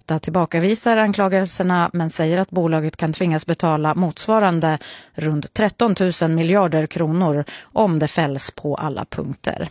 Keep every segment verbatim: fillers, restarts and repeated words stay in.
Meta tillbakavisar anklagelserna men säger att bolaget kan tvingas betala motsvarande runt tretton tusen miljarder kronor om det fälls på alla punkter.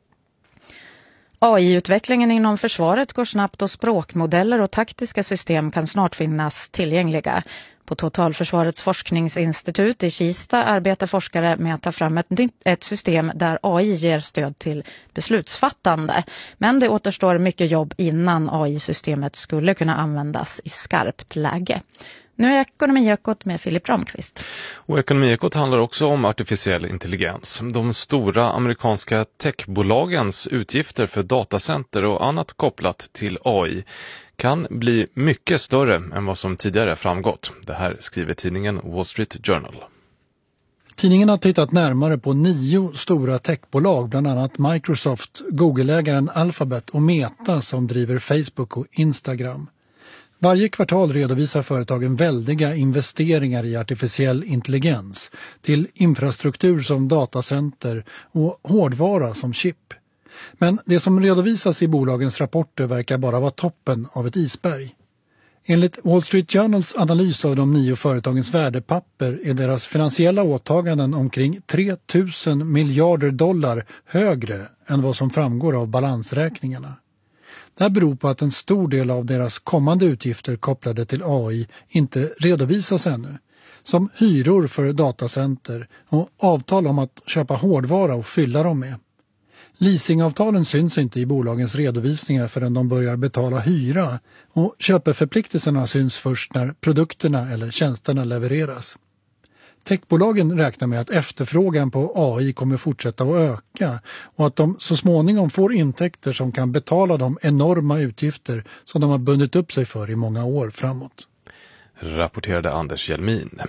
A I-utvecklingen inom försvaret går snabbt och språkmodeller och taktiska system kan snart finnas tillgängliga. På Totalförsvarets forskningsinstitut i Kista arbetar forskare med att ta fram ett, ett system där A I ger stöd till beslutsfattande. Men det återstår mycket jobb innan A I-systemet skulle kunna användas i skarpt läge. Nu är Ekonomiekot med Filip Ramqvist. Och Ekonomiekot handlar också om artificiell intelligens. De stora amerikanska techbolagens utgifter för datacenter och annat kopplat till A I kan bli mycket större än vad som tidigare framgått. Det här skriver tidningen Wall Street Journal. Tidningen har tittat närmare på nio stora techbolag, bland annat Microsoft, Google-ägaren Alphabet och Meta som driver Facebook och Instagram. Varje kvartal redovisar företagen väldiga investeringar i artificiell intelligens till infrastruktur som datacenter och hårdvara som chip. Men det som redovisas i bolagens rapporter verkar bara vara toppen av ett isberg. Enligt Wall Street Journals analys av de nio företagens värdepapper är deras finansiella åtaganden omkring tre tusen miljarder dollar högre än vad som framgår av balansräkningarna. Det här beror på att en stor del av deras kommande utgifter kopplade till A I inte redovisas ännu. Som hyror för datacenter och avtal om att köpa hårdvara och fylla dem med. Leasingavtalen syns inte i bolagens redovisningar förrän de börjar betala hyra och köpeförpliktelserna syns först när produkterna eller tjänsterna levereras. Techbolagen räknar med att efterfrågan på A I kommer fortsätta att öka och att de så småningom får intäkter som kan betala de enorma utgifter som de har bundit upp sig för i många år framåt. Rapporterade Anders Hjelmin.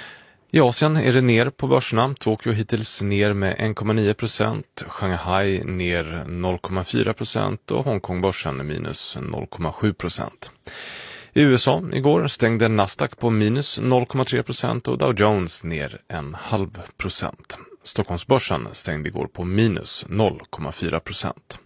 I Asien är det ner på börserna. Tokyo hittills ner med en komma nio procent, Shanghai ner noll komma fyra procent och Hongkongbörsen minus noll komma sju procent. I U S A igår stängde Nasdaq på minus noll komma tre procent och Dow Jones ner en halv procent. Stockholmsbörsen stängde igår på minus noll komma fyra procent.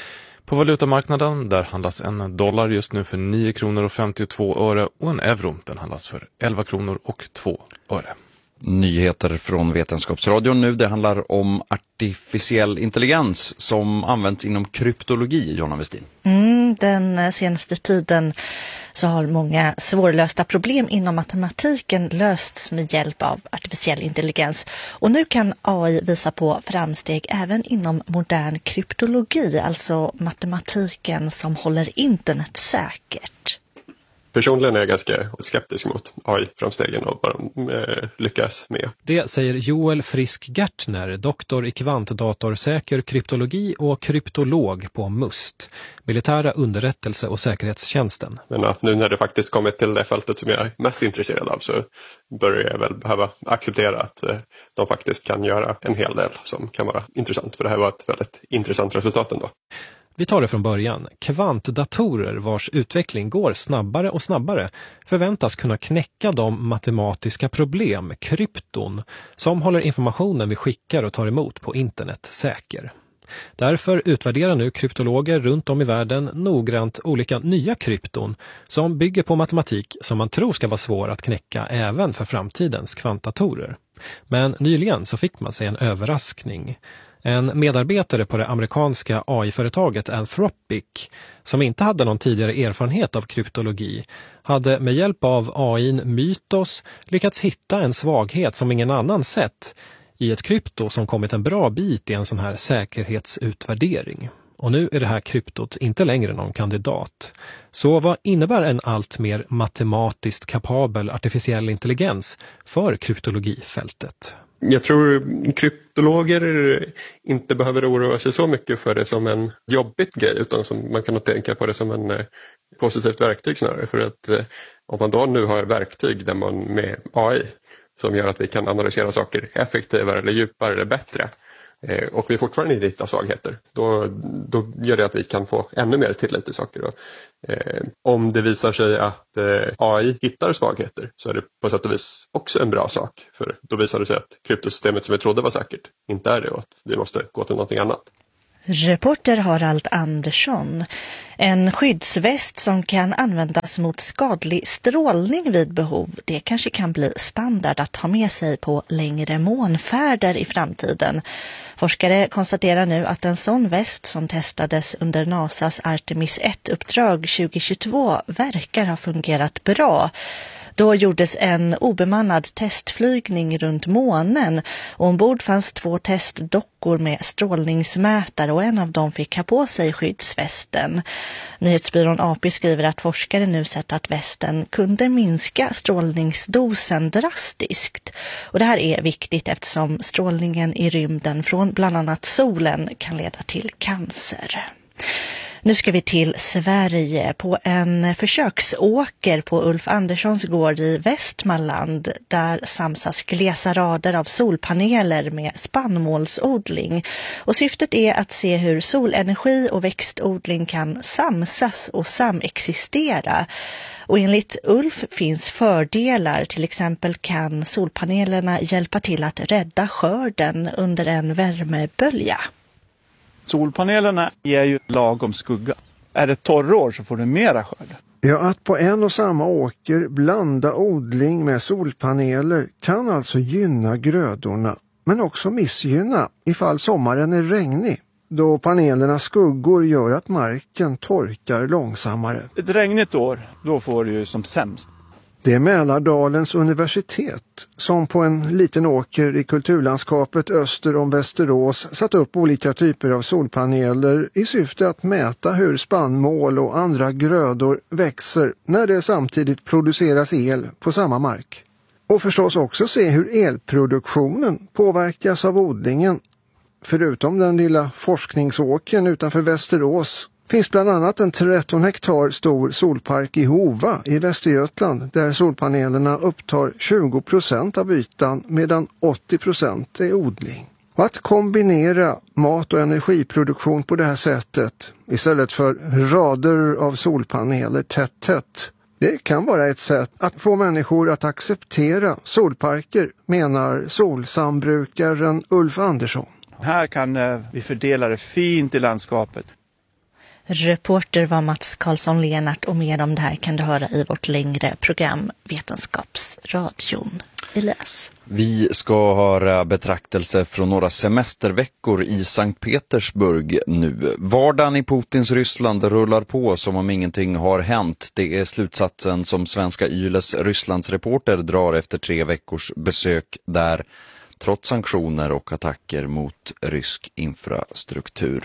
På valutamarknaden där handlas en dollar just nu för nio kronor och femtiotvå öre och en euro den handlas för elva kronor och två öre. Nyheter från Vetenskapsradion nu. Det handlar om artificiell intelligens som används inom kryptologi, Jonna Westin. Mm, den senaste tiden så har många svårlösta problem inom matematiken lösts med hjälp av artificiell intelligens. Och nu kan A I visa på framsteg även inom modern kryptologi, alltså matematiken som håller internet säkert. Personligen är jag ganska skeptisk mot A I-framstegen och vad de eh, lyckas med. Det säger Joel Frisk-Gertner, doktor i kvantdatorsäker kryptologi och kryptolog på MUST, militära underrättelse- och säkerhetstjänsten. Men att nu när det faktiskt kommit till det fältet som jag är mest intresserad av så börjar jag väl behöva acceptera att eh, de faktiskt kan göra en hel del som kan vara intressant. För det här var ett väldigt intressant resultat ändå. Vi tar det från början. Kvantdatorer vars utveckling går snabbare och snabbare förväntas kunna knäcka de matematiska problem, krypton, som håller informationen vi skickar och tar emot på internet säker. Därför utvärderar nu kryptologer runt om i världen noggrant olika nya krypton som bygger på matematik som man tror ska vara svår att knäcka även för framtidens kvantdatorer. Men nyligen så fick man sig en överraskning. En medarbetare på det amerikanska A I-företaget Anthropic, som inte hade någon tidigare erfarenhet av kryptologi, hade med hjälp av A I-n Mythos lyckats hitta en svaghet som ingen annan sett i ett krypto som kommit en bra bit i en sån här säkerhetsutvärdering. Och nu är det här kryptot inte längre någon kandidat. Så vad innebär en allt mer matematiskt kapabel artificiell intelligens för kryptologifältet? Jag tror kryptologer inte behöver oroa sig så mycket för det som en jobbigt grej utan som man kan nog tänka på det som en positivt verktyg snarare. För att om man då nu har verktyg där man med A I som gör att vi kan analysera saker effektivare eller djupare eller bättre och vi fortfarande inte hittar svagheter, då, då gör det att vi kan få ännu mer tillit till saker. Och, eh, om det visar sig att eh, A I hittar svagheter så är det på sätt och vis också en bra sak. För då visar det sig att kryptosystemet som vi trodde var säkert inte är det och att vi måste gå till någonting annat. Reporter Harald Andersson. En skyddsväst som kan användas mot skadlig strålning vid behov, det kanske kan bli standard att ha med sig på längre månfärder i framtiden. Forskare konstaterar nu att en sån väst som testades under NASAs Artemis ett-uppdrag tjugohundratjugotvå verkar ha fungerat bra. Då gjordes en obemannad testflygning runt månen och ombord fanns två testdockor med strålningsmätare och en av dem fick ha på sig skyddsvästen. Nyhetsbyrån A P skriver att forskare nu sett att västen kunde minska strålningsdosen drastiskt. Och det här är viktigt eftersom strålningen i rymden från bland annat solen kan leda till cancer. Nu ska vi till Sverige. På en försöksåker på Ulf Anderssons gård i Västmanland. Där samsas glesa rader av solpaneler med spannmålsodling. Och syftet är att se hur solenergi och växtodling kan samsas och samexistera. Och enligt Ulf finns fördelar. Till exempel kan solpanelerna hjälpa till att rädda skörden under en värmebölja. Solpanelerna ger ju lagom skugga. Är det torrår så får du mera skörd. Ja, att på en och samma åker blanda odling med solpaneler kan alltså gynna grödorna, men också missgynna ifall sommaren är regnig, då panelernas skuggor gör att marken torkar långsammare. Ett regnigt år, då får du ju som sämst. Det är Mälardalens universitet som på en liten åker i kulturlandskapet öster om Västerås satt upp olika typer av solpaneler i syfte att mäta hur spannmål och andra grödor växer när det samtidigt produceras el på samma mark. Och förstås också se hur elproduktionen påverkas av odlingen. Förutom den lilla forskningsåkern utanför Västerås finns bland annat en tretton hektar stor solpark i Hova i Västergötland där solpanelerna upptar tjugo procent av ytan medan åttio procent är odling. Och att kombinera mat- och energiproduktion på det här sättet istället för rader av solpaneler tätt tätt, det kan vara ett sätt att få människor att acceptera solparker, menar solsambrukaren Ulf Andersson. Här kan vi fördela det fint i landskapet. Reporter var Mats Karlsson-Lenart och mer om det här kan du höra i vårt längre program Vetenskapsradion i läs. Vi ska höra betraktelse från några semesterveckor i Sankt Petersburg nu. Vardagen i Putins Ryssland rullar på som om ingenting har hänt. Det är slutsatsen som svenska Yles Rysslandsreporter drar efter tre veckors besök där, trots sanktioner och attacker mot rysk infrastruktur.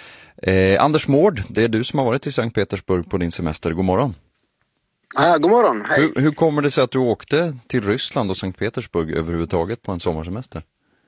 Eh, Anders Mård, det är du som har varit i Sankt Petersburg på din semester. God morgon. Ja, god morgon, hej. Hur, hur kommer det sig att du åkte till Ryssland och Sankt Petersburg överhuvudtaget på en sommarsemester?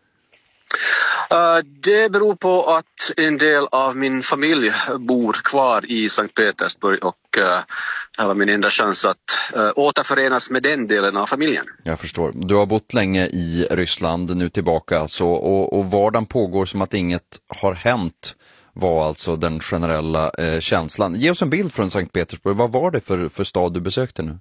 Uh, det beror på att en del av min familj bor kvar i Sankt Petersburg och uh, det här var min enda chans att uh, återförenas med den delen av familjen. Jag förstår. Du har bott länge i Ryssland, nu tillbaka alltså, och, och vardagen pågår som att inget har hänt, var alltså den generella eh, känslan. Ge oss en bild från Sankt Petersburg. Vad var det för, för stad du besökte nu?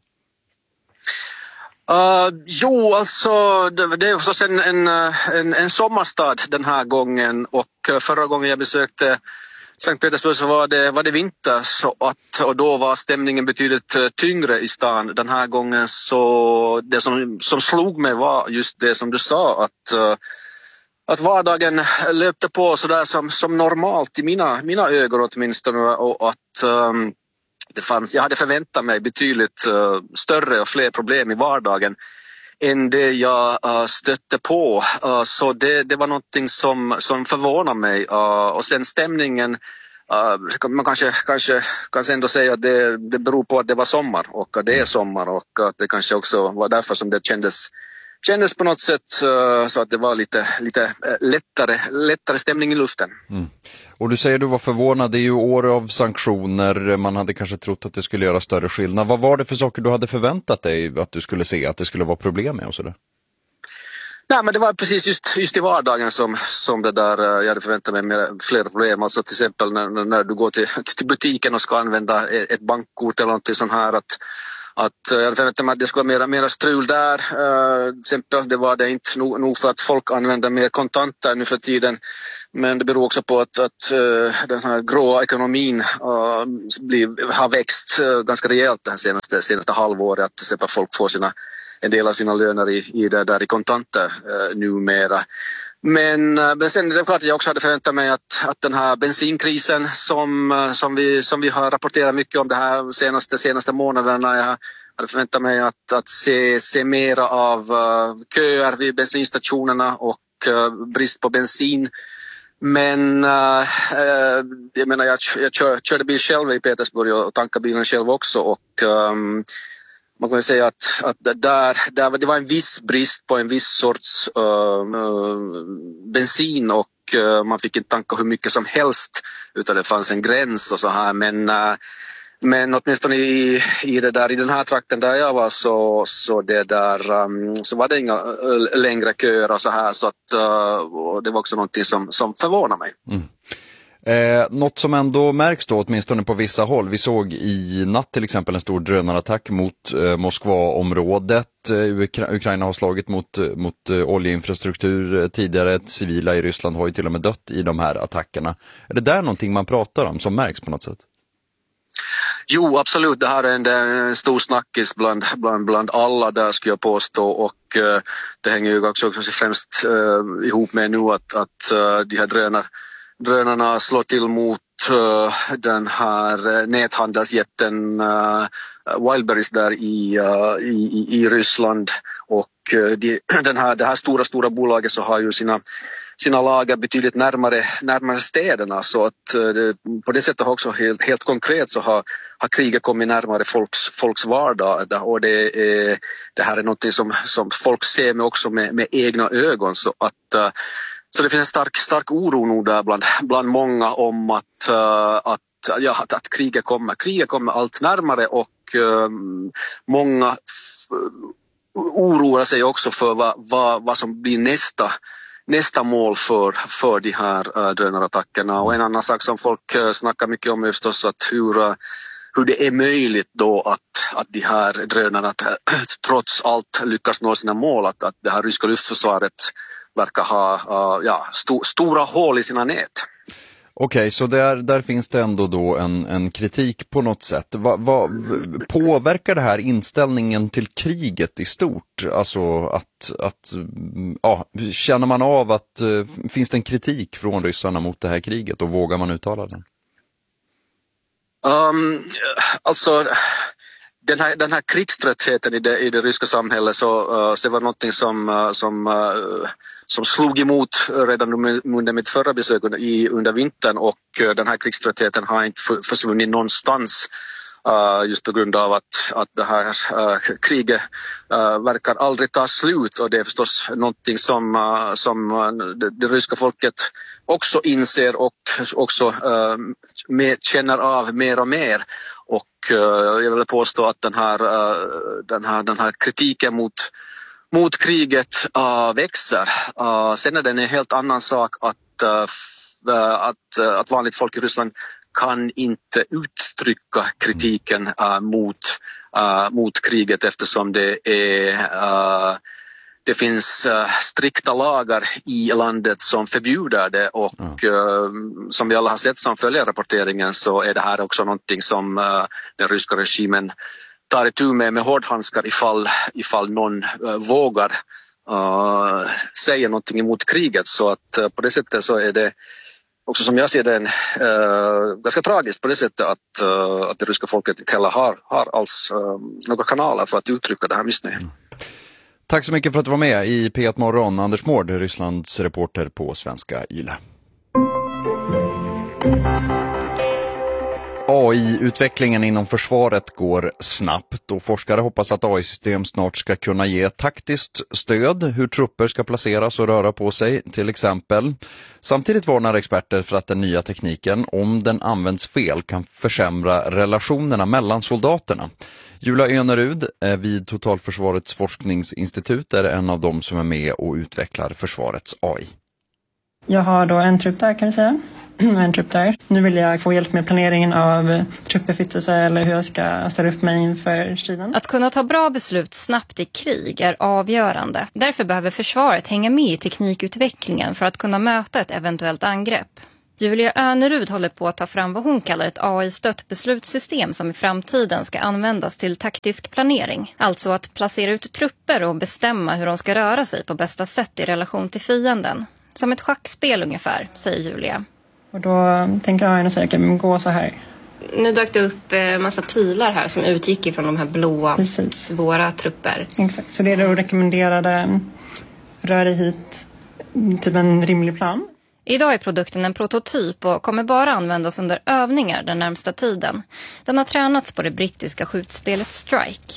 Uh, jo, alltså det, det är förstås en, en, en, en sommarstad den här gången och förra gången jag besökte Sankt Petersburg så var det, var det vinter så att, och då var stämningen betydligt tyngre i stan. Den här gången så det som, som slog mig var just det som du sa att uh, Att vardagen löpte på sådär som, som normalt i mina, mina ögon åtminstone och att um, det fanns, jag hade förväntat mig betydligt uh, större och fler problem i vardagen än det jag uh, stötte på. Uh, så det, det var någonting som, som förvånade mig uh, och sen stämningen, uh, man kanske, kanske kan ändå säga att det, det beror på att det var sommar och att det är sommar och att det kanske också var därför som det kändes Kändes på något sätt uh, så att det var lite, lite uh, lättare, lättare stämning i luften. Mm. Och du säger att du var förvånad, det är ju år av sanktioner, man hade kanske trott att det skulle göra större skillnad. Vad var det för saker du hade förväntat dig att du skulle se, att det skulle vara problem med och sådär? Nej, men det var precis just, just i vardagen som, som det där, uh, jag hade förväntat mig med fler problem. Alltså till exempel när, när du går till, till butiken och ska använda ett, ett bankkort eller något sånt här att Att uh, jag förväntade mig att det skulle vara mera, mera strul där. Uh, till exempel det var det inte nog, nog för att folk använder mer kontanter nu för tiden. Men det beror också på att, att uh, den här grå ekonomin uh, blir, har växt uh, ganska rejält det här senaste, senaste halvåret. Att till exempel folk får sina, en del av sina löner i, i, det där, i kontanter uh, numera. Men, uh, men sen är det klart att jag också hade förväntat mig att, att den här bensinkrisen som, uh, som, vi, som vi har rapporterat mycket om de här senaste, senaste månaderna. Jag hade förväntat mig att, att se, se mera av uh, köer vid bensinstationerna och uh, brist på bensin. Men uh, uh, jag menar jag, jag kör, körde bil själv i Petersburg och tankade bilen själv också och um, man kan säga att, att där, där det var en viss brist på en viss sorts uh, uh, bensin och uh, man fick inte tanka hur mycket som helst utan det fanns en gräns och så här men uh, Men åtminstone i, i, det där, i den här trakten där jag var så, så, det där, um, så var det inga uh, längre köer och så här. Så att, uh, det var också någonting som, som förvånar mig. Mm. Eh, något som ändå märks då åtminstone på vissa håll. Vi såg i natt till exempel en stor drönarattack mot eh, Moskva-området. Eh, Ukra- Ukraina har slagit mot, mot eh, oljeinfrastruktur tidigare. Civila i Ryssland har ju till och med dött i de här attackerna. Är det där någonting man pratar om som märks på något sätt? Jo, absolut. Det här är en, en stor snackis bland, bland, bland alla där skulle jag påstå och uh, det hänger ju också, också främst uh, ihop med nu att, att uh, de här drönar, drönarna slår till mot uh, den här näthandelsjätten uh, Wildberries där i, uh, i, i, i Ryssland och uh, de, den här, det här stora, stora bolaget så har ju sina sina lagar betydligt närmare, närmare städerna så att eh, på det sättet har också helt, helt konkret så har, har kriget kommit närmare folks, folks vardag och det, är, det här är något som, som folk ser med också med, med egna ögon så att eh, så det finns en stark, stark oro nog där bland, bland många om att, eh, att, ja, att, att kriget kommer. Kriget kommer allt närmare och eh, många f- oroar sig också för vad, vad, vad som blir nästa nästa mål för, för de här uh, drönarattackerna. Och en annan sak som folk uh, snackar mycket om är förstås att hur, uh, hur det är möjligt då att, att de här drönarna uh, trots allt lyckas nå sina mål. Att, att det här ryska luftförsvaret verkar ha uh, ja, sto, stora hål i sina nät. Okej, okay, så där, där finns det ändå då en, en kritik på något sätt. Va, va, påverkar det här inställningen till kriget i stort? Alltså att, att ja, känner man av att uh, finns det en kritik från ryssarna mot det här kriget och vågar man uttala den? Um, alltså den här, den här krigströttheten i det, i det ryska samhället så, uh, så var någonting som, uh, som, uh, som slog emot redan under mitt förra besök i, under vintern och uh, den här krigströttheten har inte för, försvunnit någonstans uh, just på grund av att, att det här uh, kriget uh, verkar aldrig ta slut och det är förstås någonting som, uh, som uh, det, det ryska folket också inser och också uh, med, känner av mer och mer. Och uh, jag vill påstå att den här, uh, den här, den här kritiken mot, mot kriget uh, växer. Uh, sen är det en helt annan sak att, uh, att, uh, att vanligt folk i Ryssland kan inte uttrycka kritiken uh, mot, uh, mot kriget eftersom det är uh, det finns uh, strikta lagar i landet som förbjuder det och mm. uh, som vi alla har sett som följer rapporteringen så är det här också någonting som uh, den ryska regimen tar itu med med hårdhandskar ifall, ifall någon uh, vågar uh, säga någonting emot kriget så att uh, på det sättet så är det också som jag ser det en, uh, ganska tragiskt på det sättet att, uh, att det ryska folket inte heller har, har alls uh, några kanaler för att uttrycka det här missnöjet. Mm. Tack så mycket för att du var med i P ett Morgon. Anders Mård, Rysslands reporter på Svenska Yle. A I-utvecklingen inom försvaret går snabbt och forskare hoppas att A I-system snart ska kunna ge taktiskt stöd hur trupper ska placeras och röra på sig till exempel. Samtidigt varnar experter för att den nya tekniken, om den används fel, kan försämra relationerna mellan soldaterna. Julia Önerud vid Totalförsvarets forskningsinstitut är en av dem som är med och utvecklar försvarets A I. Jag har då en trupp där kan vi säga. med en trupp där. Nu vill jag få hjälp med planeringen av truppbeflyttelse eller hur jag ska ställa upp mig inför striden. Att kunna ta bra beslut snabbt i krig är avgörande. Därför behöver försvaret hänga med i teknikutvecklingen för att kunna möta ett eventuellt angrepp. Julia Önerud håller på att ta fram vad hon kallar ett A I-stött beslutssystem som i framtiden ska användas till taktisk planering. Alltså att placera ut trupper och bestämma hur de ska röra sig på bästa sätt i relation till fienden. Som ett schackspel ungefär, säger Julia. Och då tänker jag att säga, men gå så här. Nu dök det upp en massa pilar här som utgick ifrån de här blåa, Precis. våra trupper. Exakt, så det är då rekommenderade rör dig hit, typ en rimlig plan. Idag är produkten en prototyp och kommer bara användas under övningar den närmsta tiden. Den har tränats på det brittiska skjutspelet Strike.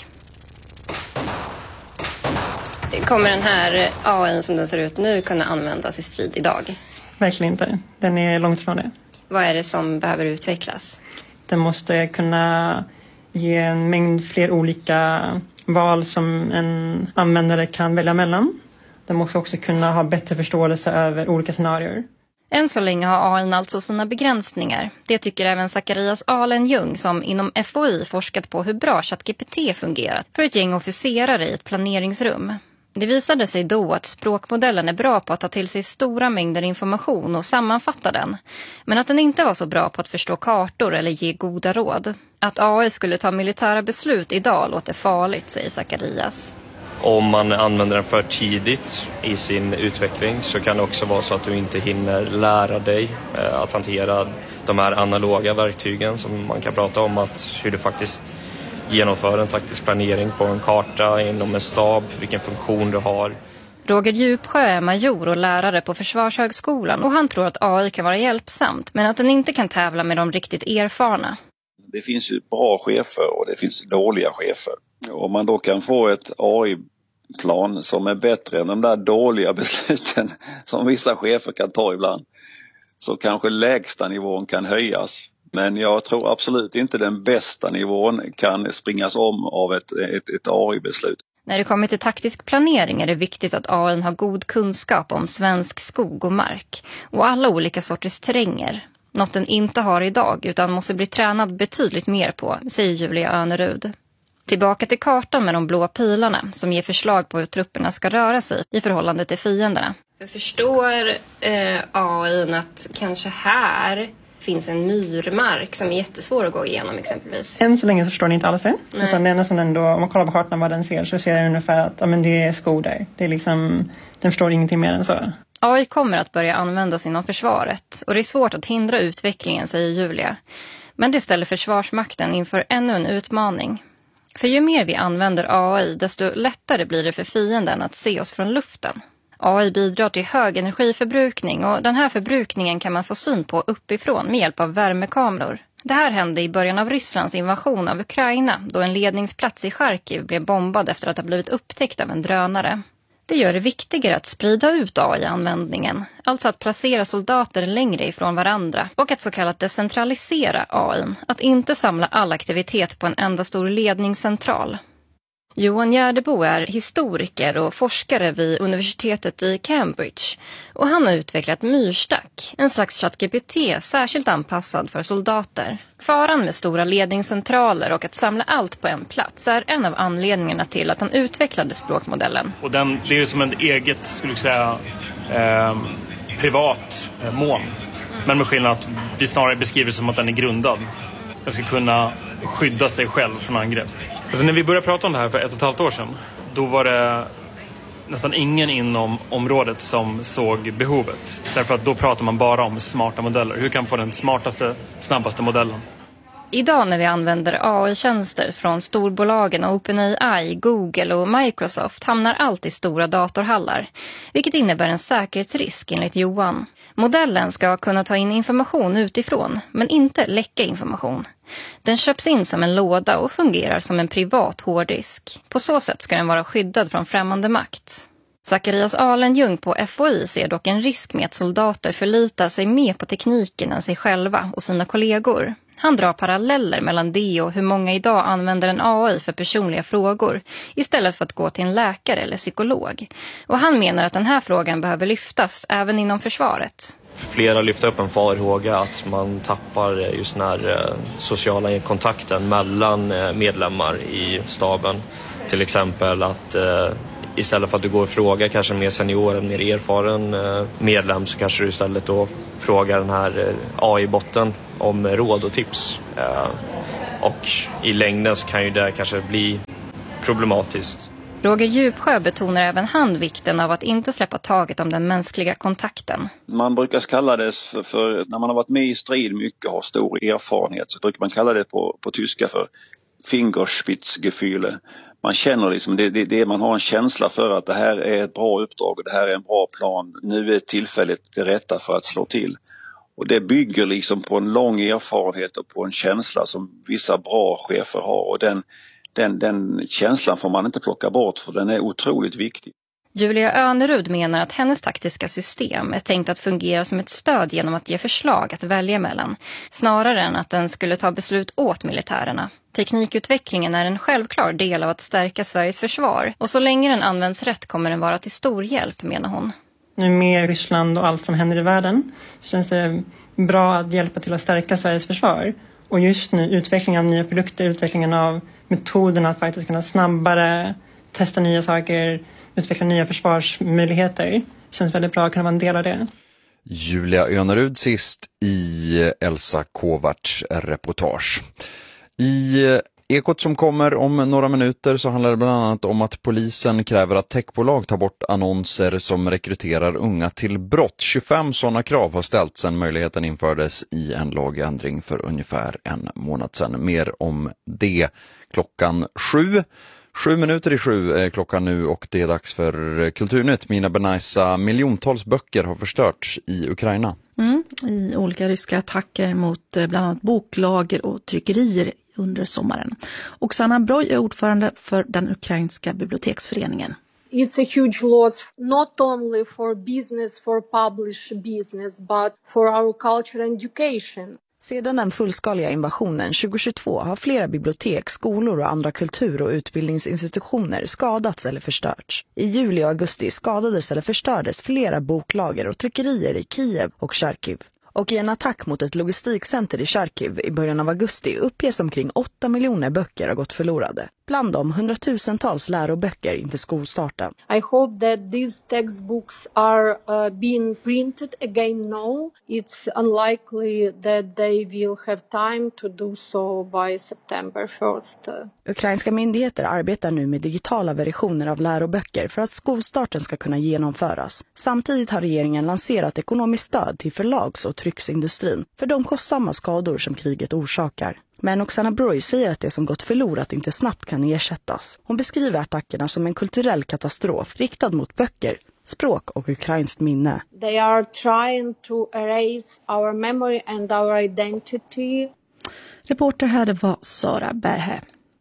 Kommer den här A I som den ser ut nu kunna användas i strid idag? Verkligen inte. Den är långt från det. Vad är det som behöver utvecklas? Den måste kunna ge en mängd fler olika val som en användare kan välja mellan. Den måste också kunna ha bättre förståelse över olika scenarier. Än så länge har A I alltså sina begränsningar. Det tycker även Zacharias Alenjung som inom F O I forskat på hur bra ChatGPT fungerat för ett gäng officerare i ett planeringsrum. Det visade sig då att språkmodellen är bra på att ta till sig stora mängder information och sammanfatta den. Men att den inte var så bra på att förstå kartor eller ge goda råd. Att A I skulle ta militära beslut idag låter farligt, säger Zacharias. Om man använder den för tidigt i sin utveckling så kan det också vara så att du inte hinner lära dig att hantera de här analoga verktygen som man kan prata om, att hur du faktiskt genomför en taktisk planering på en karta inom en stab, vilken funktion du har. Roger Djupsjö är major och lärare på Försvarshögskolan och han tror att A I kan vara hjälpsamt men att den inte kan tävla med de riktigt erfarna. Det finns ju bra chefer och det finns dåliga chefer. Om man då kan få ett A I-plan som är bättre än de där dåliga besluten som vissa chefer kan ta ibland, så kanske lägsta nivån kan höjas. Men jag tror absolut inte den bästa nivån kan springas om av ett, ett, ett A I-beslut. När det kommer till taktisk planering är det viktigt att A I har god kunskap om svensk skog och mark och alla olika sorters terränger. Något den inte har idag utan måste bli tränad betydligt mer på, säger Julia Önerud. Tillbaka till kartan med de blåa pilarna som ger förslag på hur trupperna ska röra sig i förhållande till fienderna. Jag förstår eh, A I att kanske här finns en myrmark som är jättesvår att gå igenom exempelvis. Än så länge så förstår ni inte alls det. Nej. Utan det enda som ändå, om man kollar på kartan vad den ser så ser den ungefär att ja, men det är skog där. Det är liksom, den förstår ingenting mer än så. A I kommer att börja användas inom försvaret och det är svårt att hindra utvecklingen, säger Julia. Men det ställer Försvarsmakten inför ännu en utmaning. För ju mer vi använder A I desto lättare blir det för fienden att se oss från luften. A I bidrar till hög energiförbrukning och den här förbrukningen kan man få syn på uppifrån med hjälp av värmekameror. Det här hände i början av Rysslands invasion av Ukraina då en ledningsplats i Charkiv blev bombad efter att ha blivit upptäckt av en drönare. Det gör det viktigare att sprida ut A I-användningen, alltså att placera soldater längre ifrån varandra och att så kallat decentralisera A I, att inte samla all aktivitet på en enda stor ledningscentral. Johan Gärdebo är historiker och forskare vid universitetet i Cambridge och han har utvecklat Myrstack, en slags ChatGPT särskilt anpassad för soldater. Faran med stora ledningscentraler och att samla allt på en plats är en av anledningarna till att han utvecklade språkmodellen. Och den, det är ju som en eget, skulle jag säga, eh, privat eh, moln. Men med skillnad att vi snarare beskriver som att den är grundad. Den ska kunna skydda sig själv från angrepp. Alltså när vi började prata om det här för ett och ett halvt år sedan, då var det nästan ingen inom området som såg behovet. Därför att då pratar man bara om smarta modeller. Hur kan man få den smartaste, snabbaste modellen? Idag när vi använder A I-tjänster från storbolagen OpenAI, Google och Microsoft hamnar allt i stora datorhallar, vilket innebär en säkerhetsrisk enligt Johan. Modellen ska kunna ta in information utifrån, men inte läcka information. Den köps in som en låda och fungerar som en privat hårddisk. På så sätt ska den vara skyddad från främmande makt. Zacharias Alenjung på F O I ser dock en risk med att soldater förlitar sig mer på tekniken än sig själva och sina kollegor. Han drar paralleller mellan det och hur många idag använder en A I för personliga frågor istället för att gå till en läkare eller psykolog. Och han menar att den här frågan behöver lyftas även inom försvaret. Flera lyfter upp en farhåga att man tappar just den här sociala kontakten mellan medlemmar i staben. Till exempel att istället för att du går och frågar kanske en mer senior, en mer erfaren medlem, så kanske du istället då frågar den här A I-botten om råd och tips. Och i längden så kan ju det kanske bli problematiskt. Roger Djupsjö betonar även han vikten av att inte släppa taget om den mänskliga kontakten. Man brukar kalla det för, för när man har varit med i strid mycket och har stor erfarenhet, så brukar man kalla det på, på tyska för Fingerspitzgefühle. Man känner liksom, det, det, det, man har en känsla för att det här är ett bra uppdrag och det här är en bra plan. Nu är tillfället det rätta för att slå till. Och det bygger liksom på en lång erfarenhet och på en känsla som vissa bra chefer har. Och den, den, den känslan får man inte plocka bort, för den är otroligt viktig. Julia Önerud menar att hennes taktiska system är tänkt att fungera som ett stöd genom att ge förslag att välja mellan, snarare än att den skulle ta beslut åt militärerna. Teknikutvecklingen är en självklar del av att stärka Sveriges försvar, och så länge den används rätt kommer den vara till stor hjälp, menar hon. Nu med Ryssland och allt som händer i världen så känns det bra att hjälpa till att stärka Sveriges försvar. Och just nu utvecklingen av nya produkter, utvecklingen av metoderna att faktiskt kunna snabbare testa nya saker, utveckla nya försvarsmöjligheter. Känns väldigt bra att kunna vara en del av det. Julia Önerud sist i Elsa Kovacs reportage. I Ekot som kommer om några minuter så handlar det bland annat om att polisen kräver att techbolag tar bort annonser som rekryterar unga till brott. tjugofem sådana krav har ställts sedan möjligheten infördes i en lagändring för ungefär en månad sedan. Mer om det klockan sju. Sju minuter i sju är klockan nu och det är dags för Kulturnytt. Mina Benaisa, miljontals böcker har förstörts i Ukraina. Mm, i olika ryska attacker mot bland annat boklager och tryckerier under sommaren. Oksana Broj är ordförande för den ukrainska biblioteksföreningen. It's a huge loss, not only for business, for published business, but for our culture and education. Sedan den fullskaliga invasionen tjugohundratjugotvå har flera bibliotek, skolor och andra kultur- och utbildningsinstitutioner skadats eller förstörts. I juli och augusti skadades eller förstördes flera boklager och tryckerier i Kiev och Charkiv. Och i en attack mot ett logistikcenter i Charkiv i början av augusti uppges omkring åtta miljoner böcker har gått förlorade. Bland dem hundratusentals läroböcker inför skolstarten. I hope that these textbooks are uh, being printed again now. It's unlikely that they will have time to do so by September first. Ukrainska myndigheter arbetar nu med digitala versioner av läroböcker för att skolstarten ska kunna genomföras. Samtidigt har regeringen lanserat ekonomiskt stöd till förlags- och trycksindustrin för de kostsamma skador som kriget orsakar. Men Oksana Broj säger att det som gått förlorat inte snabbt kan ersättas. Hon beskriver attackerna som en kulturell katastrof riktad mot böcker, språk och ukrainskt minne. They are trying to erase our memory and our identity. Reporter här, det var Sara Berhe.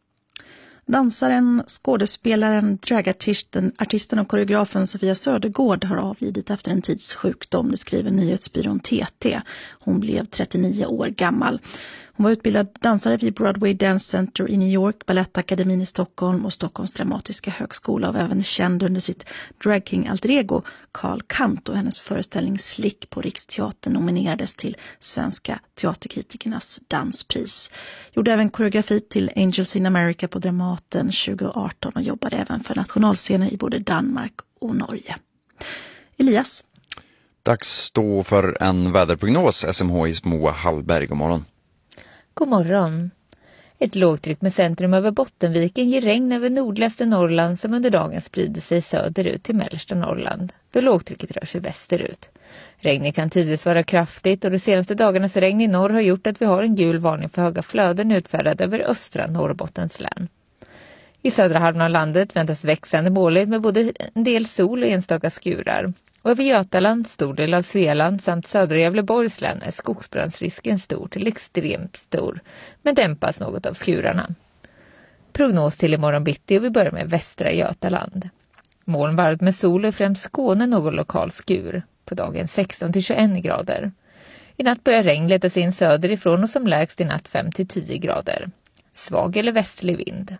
Dansaren, skådespelaren, dragartisten, artisten och koreografen Sofia Södergård har avlidit efter en tids sjukdom, det skriver nyhetsbyrån T T. Hon blev trettionio år gammal. Hon var utbildad dansare vid Broadway Dance Center i New York, Balettakademin i Stockholm och Stockholms dramatiska högskola, och även känd under sitt drag king alter ego Carl Kant, och hennes föreställning Slick på Riksteatern nominerades till Svenska teaterkritikernas danspris. Gjorde även koreografi till Angels in America på Dramaten tjugo arton och jobbade även för nationalscener i både Danmark och Norge. Elias? Dags då för en väderprognos. S M H I:s Moa Hallberg, god morgon. God morgon. Ett lågtryck med centrum över Bottenviken ger regn över nordligaste Norrland som under dagen sprider sig söderut till mellersta Norrland, då lågtrycket rör sig västerut. Regnet kan tidvis vara kraftigt och de senaste dagarnas regn i norr har gjort att vi har en gul varning för höga flöden utfärdad över östra Norrbottens län. I södra halvan av landet väntas växande molnigt med både en del sol och enstaka skurar. Och över Götaland, stor del av Svealand samt södra Gävleborgs län är skogsbrandsrisken stor till extremt stor, men dämpas något av skurarna. Prognos till imorgon bitti och vi börjar med västra Götaland. Molnvarvet med sol och främst Skåne någon lokal skur, på dagen sexton till tjugoett grader. I natt börjar regn leta sig in söderifrån och som lägst i natt fem till tio grader. Svag eller västlig vind.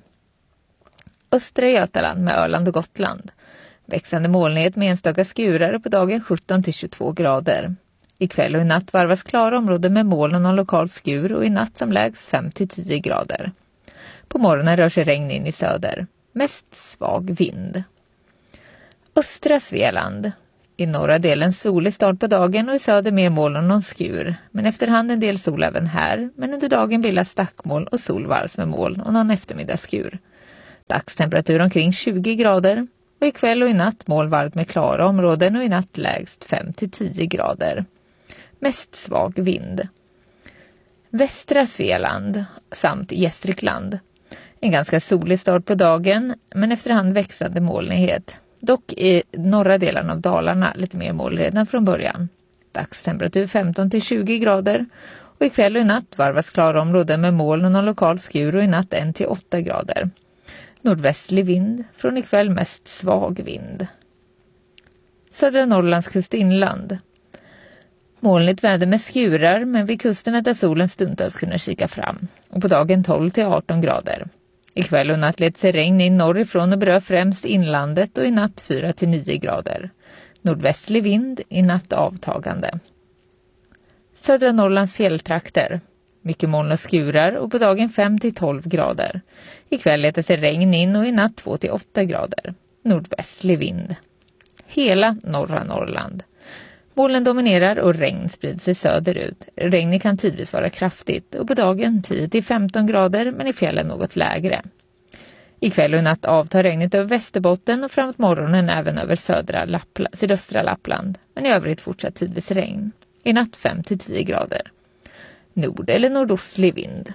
Östra Götaland med Öland och Gotland. Växande molnighet med enstaka skurar på dagen sjutton till tjugotvå grader. Ikväll och i natt varvas klara områden med moln och någon lokal skur och i natt som lägst fem till tio grader. På morgonen rör sig regn in i söder. Mest svag vind. Östra Svealand. I norra delen solig start på dagen och i söder mer moln och någon skur. Men efterhand en del sol även här. Men under dagen bildas stackmoln och solvars med moln och någon eftermiddagsskur. Dagstemperatur omkring tjugo grader. Och ikväll och i natt molnvarmt med klara områden och i natt lägst fem till tio grader. Mest svag vind. Västra Svealand samt Gästrikland. En ganska solig start på dagen men efterhand växande molnighet. Dock i norra delen av Dalarna lite mer moln redan från början. Dagstemperatur femton till tjugo grader och ikväll och i natt varvas klara områden med moln och någon lokal skur och i natt en till åtta grader. Nordvästlig vind, från ikväll mest svag vind. Södra Norrlands kustinland. Molnigt väder med skurar men vid kusten väntar solen stundtals kunna kika fram. Och på dagen tolv till arton grader. Ikväll och natt leder sig regn in norrifrån och berör främst inlandet och i natt fyra till nio grader. Nordvästlig vind, i natt avtagande. Södra Norrlands fjälltrakter. Mycket moln och skurar och på dagen fem till tolv grader. Ikväll letar sig regn in och i natt två till åtta grader. Nordvästlig vind. Hela norra Norrland. Molnen dominerar och regn sprider sig söderut. Regnet kan tidvis vara kraftigt och på dagen tio till femton grader men i fjällen något lägre. Ikväll och i natt avtar regnet över Västerbotten och framåt morgonen även över södra Lappla- sydöstra Lappland. Men i övrigt fortsatt tidvis regn. I natt fem till tio grader. Nord- eller nordostlig vind.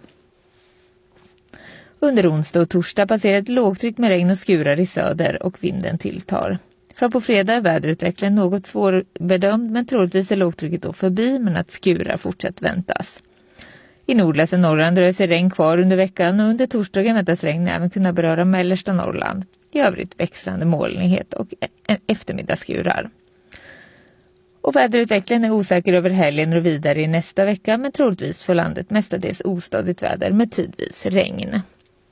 Under onsdag och torsdag passerar ett lågtryck med regn och skurar i söder och vinden tilltar. Fram på fredag är väderutvecklingen något svårbedömd men troligtvis är lågtrycket då förbi men att skurar fortsatt väntas. I nordligaste Norrland dröjer sig regn kvar under veckan och under torsdagen väntas regn även kunna beröra mellersta Norrland. I övrigt växande molnighet och eftermiddagsskurar. Och väderutvecklingen är osäker över helgen och vidare i nästa vecka men troligtvis för landet mestadels ostadigt väder med tidvis regn.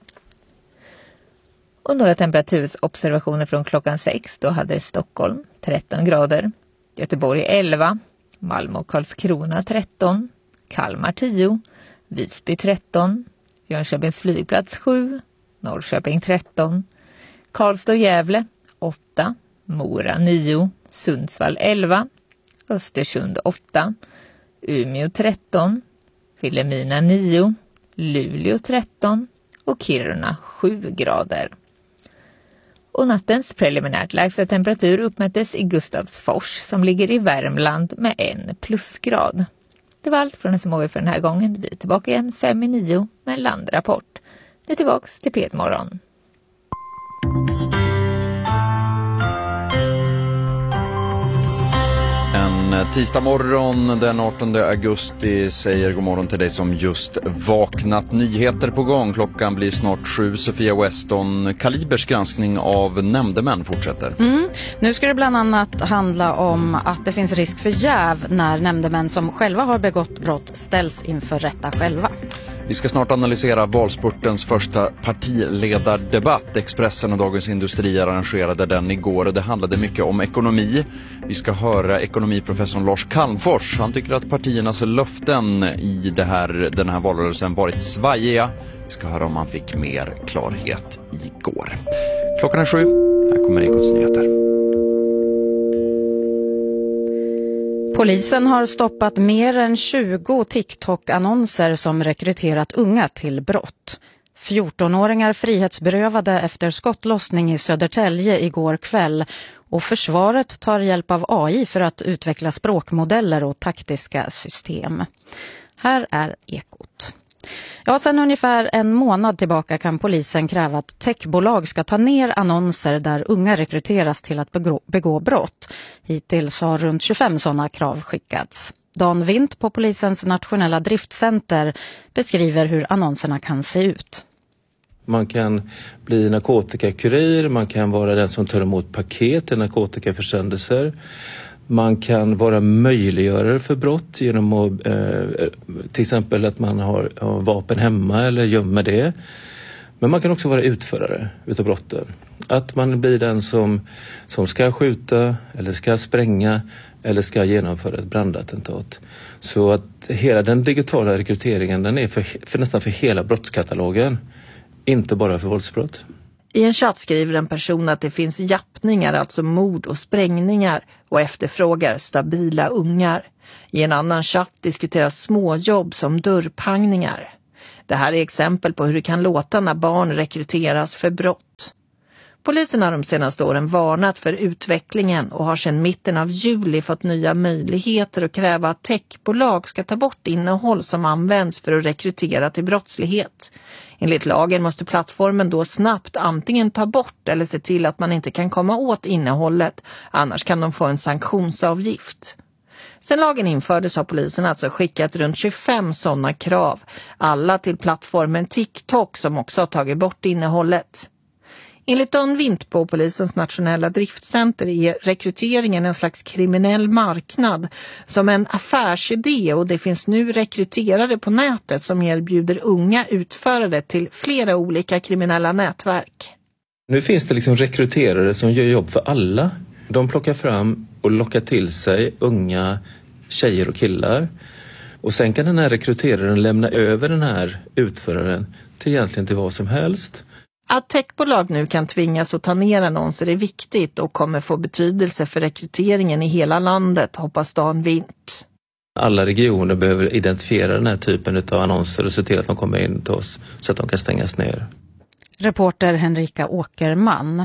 Och några temperaturobservationer från klockan sex, då hade Stockholm tretton grader, Göteborg elva, Malmö och Karlskrona tretton, Kalmar tio, Visby tretton, Jönköpings flygplats sju, Norrköping tretton, Karlstad och Gävle åtta, Mora nio, Sundsvall elva, Östersund åtta, Umeå tretton, Vilhelmina nio, Luleå tretton och Kiruna sju grader. Och nattens preliminärt lägsta temperatur uppmättes i Gustavsfors som ligger i Värmland med en plusgrad. Det var allt från S M H I för den här gången. Vi är tillbaka igen fem i nio med en landrapport. Nu tillbaks till P ett morgon. En tisdag morgon den artonde augusti säger god morgon till dig som just vaknat. Nyheter på gång. Klockan blir snart sju. Sofia Weston, Kalibers granskning av nämndemän fortsätter. Mm. Nu ska det bland annat handla om att det finns risk för jäv när nämndemän som själva har begått brott ställs inför rätta själva. Vi ska snart analysera valspurtens första partiledardebatt. Expressen och Dagens Industri arrangerade den igår och det handlade mycket om ekonomi. Vi ska höra ekonomiprofessorn Lars Calmfors. Han tycker att partiernas löften i det här, den här valrörelsen varit svajiga. Vi ska höra om han fick mer klarhet igår. Klockan är sju. Här kommer Ekots nyheter. Polisen har stoppat mer än tjugo TikTok-annonser som rekryterat unga till brott. fjortonåringar frihetsberövade efter skottlossning i Södertälje igår kväll och försvaret tar hjälp av A I för att utveckla språkmodeller och taktiska system. Här är Ekot. Ja, sedan ungefär en månad tillbaka kan polisen kräva att techbolag ska ta ner annonser där unga rekryteras till att begå, begå brott. Hittills har runt tjugofem sådana krav skickats. Dan Vint på polisens nationella driftcenter beskriver hur annonserna kan se ut. Man kan bli narkotikakurir, man kan vara den som tar emot paket till narkotikaförsändelser. Man kan vara möjliggörare för brott genom att eh, till exempel att man har, har vapen hemma eller gömmer det. Men man kan också vara utförare utav brotten. Att man blir den som, som ska skjuta eller ska spränga eller ska genomföra ett brandattentat. Så att hela den digitala rekryteringen, den är för, för nästan för hela brottskatalogen. Inte bara för våldsbrott. I en chatt skriver en person att det finns jappningar, alltså mord och sprängningar, och efterfrågar stabila ungar. I en annan chatt diskuteras småjobb som dörrpangningar. Det här är exempel på hur det kan låta när barn rekryteras för brott. Polisen har de senaste åren varnat för utvecklingen och har sedan mitten av juli fått nya möjligheter att kräva att techbolag ska ta bort innehåll som används för att rekrytera till brottslighet. Enligt lagen måste plattformen då snabbt antingen ta bort eller se till att man inte kan komma åt innehållet, annars kan de få en sanktionsavgift. Sen lagen infördes har polisen alltså skickat runt tjugofem sådana krav, alla till plattformen TikTok som också har tagit bort innehållet. Enligt Dan Vint på polisens nationella driftcenter är rekryteringen en slags kriminell marknad som en affärsidé, och det finns nu rekryterare på nätet som erbjuder unga utförare till flera olika kriminella nätverk. Nu finns det liksom rekryterare som gör jobb för alla. De plockar fram och lockar till sig unga tjejer och killar. Och sen kan den här rekryteraren lämna över den här utföraren till egentligen till vad som helst. Att techbolag nu kan tvingas att ta ner annonser är viktigt och kommer få betydelse för rekryteringen i hela landet, hoppas Dan Vint. Alla regioner behöver identifiera den här typen av annonser och se till att de kommer in till oss så att de kan stängas ner. Reporter Henrika Åkerman.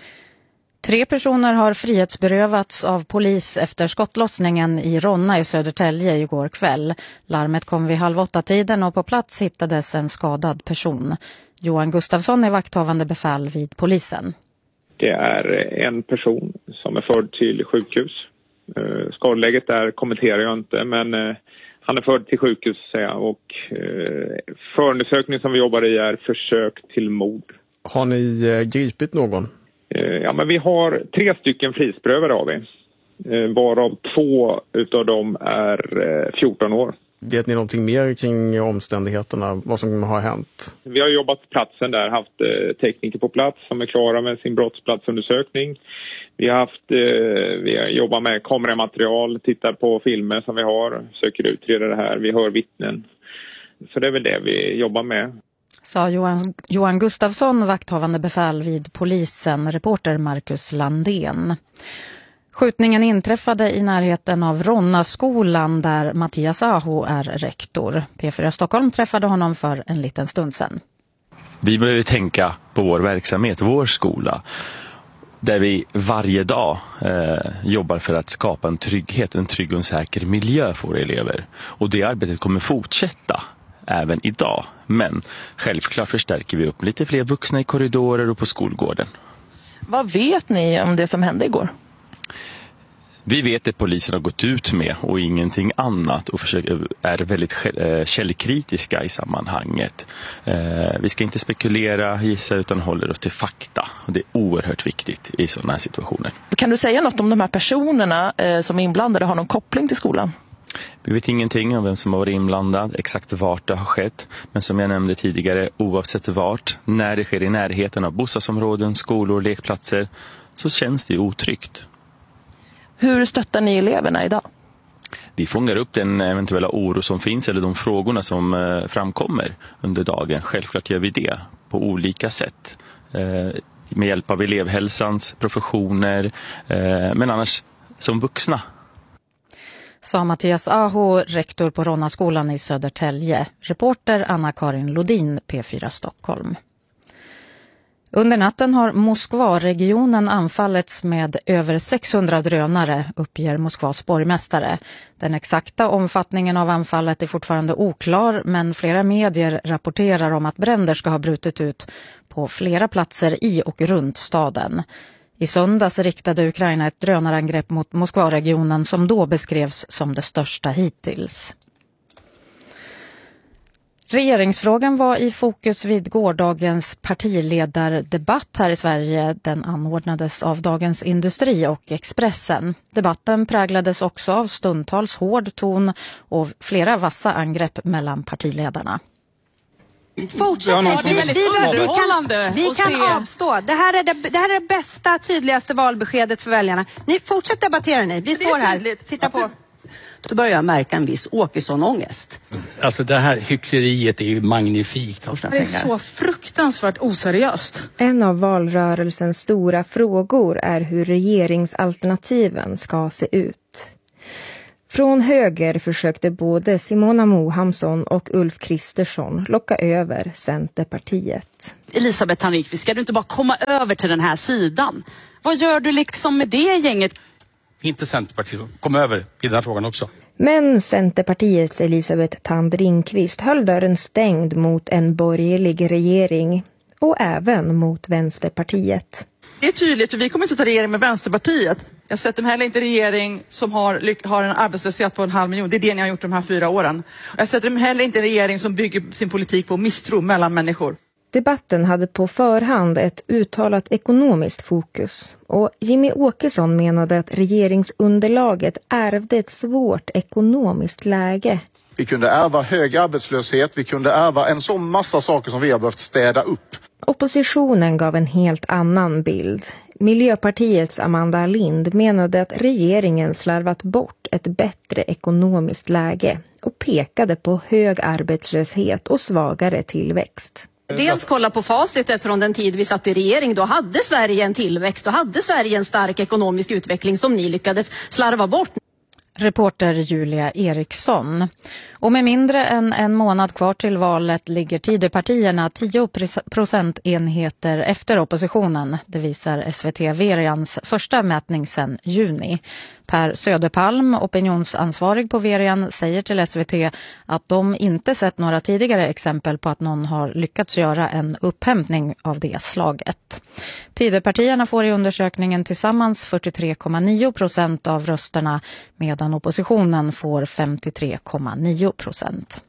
Tre personer har frihetsberövats av polis efter skottlossningen i Ronna i Södertälje igår kväll. Larmet kom vid halv åtta tiden och på plats hittades en skadad person. Johan Gustafsson är vakthavande befäl vid polisen. Det är en person som är förd till sjukhus. Skadeläget där kommenterar jag inte, men han är förd till sjukhus säger jag. Och förundersökningen som vi jobbar i är försök till mord. Har ni gripit någon? Ja, men vi har tre stycken frihetsberövade har vi. Varav två utav dem är fjorton år. Vet ni någonting mer kring omständigheterna, vad som har hänt? Vi har jobbat på platsen där, haft tekniker på plats som är klara med sin brottsplatsundersökning. Vi har haft, vi har jobbat med kameramaterial, tittar på filmer som vi har, söker utreda det här, vi hör vittnen. Så det är väl det vi jobbar med. Sa Johan, Johan Gustafsson, vakthavande befäl vid polisen, reporter Marcus Landén. Skjutningen inträffade i närheten av Ronna-skolan där Mattias Aho är rektor. P fyra Stockholm träffade honom för en liten stund sedan. Vi behöver tänka på vår verksamhet, vår skola, där vi varje dag eh, jobbar för att skapa en trygghet, en trygg och en säker miljö för våra elever. Och det arbetet kommer fortsätta även idag. Men självklart förstärker vi upp lite fler vuxna i korridorer och på skolgården. Vad vet ni om det som hände igår? Vi vet att polisen har gått ut med och ingenting annat och försöker, är väldigt källkritiska i sammanhanget. Eh, vi ska inte spekulera, gissa utan håller oss till fakta. Och det är oerhört viktigt i sådana här situationer. Kan du säga något om de här personerna eh, som är inblandade har någon koppling till skolan? Vi vet ingenting om vem som har varit inblandad, exakt vart det har skett. Men som jag nämnde tidigare, oavsett vart, när det sker i närheten av bostadsområden, skolor, lekplatser, så känns det otryggt. Hur stöttar ni eleverna idag? Vi fångar upp den eventuella oro som finns eller de frågorna som eh, framkommer under dagen. Självklart gör vi det på olika sätt. Eh, med hjälp av elevhälsans professioner, eh, men annars som vuxna. Sa Mattias Aho, rektor på Ronna-skolan i Södertälje. Reporter Anna-Karin Lodin, P fyra Stockholm. Under natten har Moskva-regionen anfallits med över sexhundra drönare, uppger Moskvas borgmästare. Den exakta omfattningen av anfallet är fortfarande oklar, men flera medier rapporterar om att bränder ska ha brutit ut på flera platser i och runt staden. I söndags riktade Ukraina ett drönarangrepp mot Moskva-regionen som då beskrevs som det största hittills. Regeringsfrågan var i fokus vid gårdagens partiledardebatt här i Sverige. Den anordnades av Dagens Industri och Expressen. Debatten präglades också av stundtals hård ton och flera vassa angrepp mellan partiledarna. Fortsätt. Ja, vi, vi, vi, kan, vi kan avstå. Det här, är det, det här är det bästa, tydligaste valbeskedet för väljarna. Ni fortsätt debattera ni. Vi står här. Titta på. Då börjar jag märka en viss Åkesson-ångest. Alltså det här hyckleriet är ju magnifikt. Det är så fruktansvärt oseriöst. En av valrörelsens stora frågor är hur regeringsalternativen ska se ut. Från höger försökte både Simona Mohamsson och Ulf Kristersson locka över Centerpartiet. Elisabeth Tannikvist, ska du inte bara komma över till den här sidan? Vad gör du liksom med det gänget? Inte Centerpartiet, kom över i den här frågan också. Men Centerpartiets Elisabeth Tandringqvist höll dörren stängd mot en borgerlig regering och även mot Vänsterpartiet. Det är tydligt, för vi kommer inte ta regering med Vänsterpartiet. Jag sätter mig heller inte regering som har, har en arbetslöshet på en halv miljon. Det är det ni har gjort de här fyra åren. Och jag sätter mig heller inte regering som bygger sin politik på misstro mellan människor. Debatten hade på förhand ett uttalat ekonomiskt fokus och Jimmy Åkesson menade att regeringsunderlaget ärvde ett svårt ekonomiskt läge. Vi kunde ärva hög arbetslöshet, vi kunde ärva en sån massa saker som vi har behövt städa upp. Oppositionen gav en helt annan bild. Miljöpartiets Amanda Lind menade att regeringen slarvat bort ett bättre ekonomiskt läge och pekade på hög arbetslöshet och svagare tillväxt. Dels kolla på facit eftersom den tid vi satt i regering, då hade Sverige en tillväxt, då hade Sverige en stark ekonomisk utveckling som ni lyckades slarva bort. Reporter Julia Eriksson. Och med mindre än en månad kvar till valet ligger Tidöpartierna tio procentenheter efter oppositionen. Det visar S V T Verians första mätning sedan juni. Per Söderpalm, opinionsansvarig på Verian, säger till S V T att de inte sett några tidigare exempel på att någon har lyckats göra en upphämtning av det slaget. Tidöpartierna får i undersökningen tillsammans fyrtiotre komma nio procent av rösterna medan oppositionen får femtiotre komma nio procent.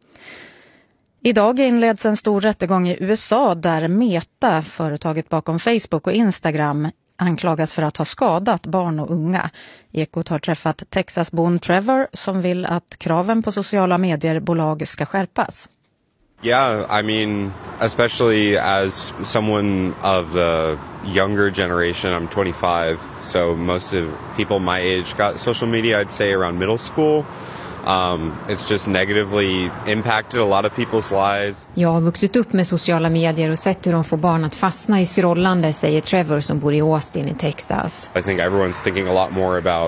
Idag inleds en stor rättegång i U S A där Meta, företaget bakom Facebook och Instagram, anklagas för att ha skadat barn och unga. Ekot har träffat Texasbon Trevor som vill att kraven på sociala medierbolag ska skärpas. Yeah, I mean, especially as someone of the younger generation, I'm twenty-five, so most of people my age got social media, I'd say around middle school. Um, it's just negatively impacted a lot of people's lives. Jag har vuxit upp med sociala medier och sett hur de får barn att fastna i scrollande, säger Trevor som bor i Austin i Texas. I think everyone's thinking a lot more about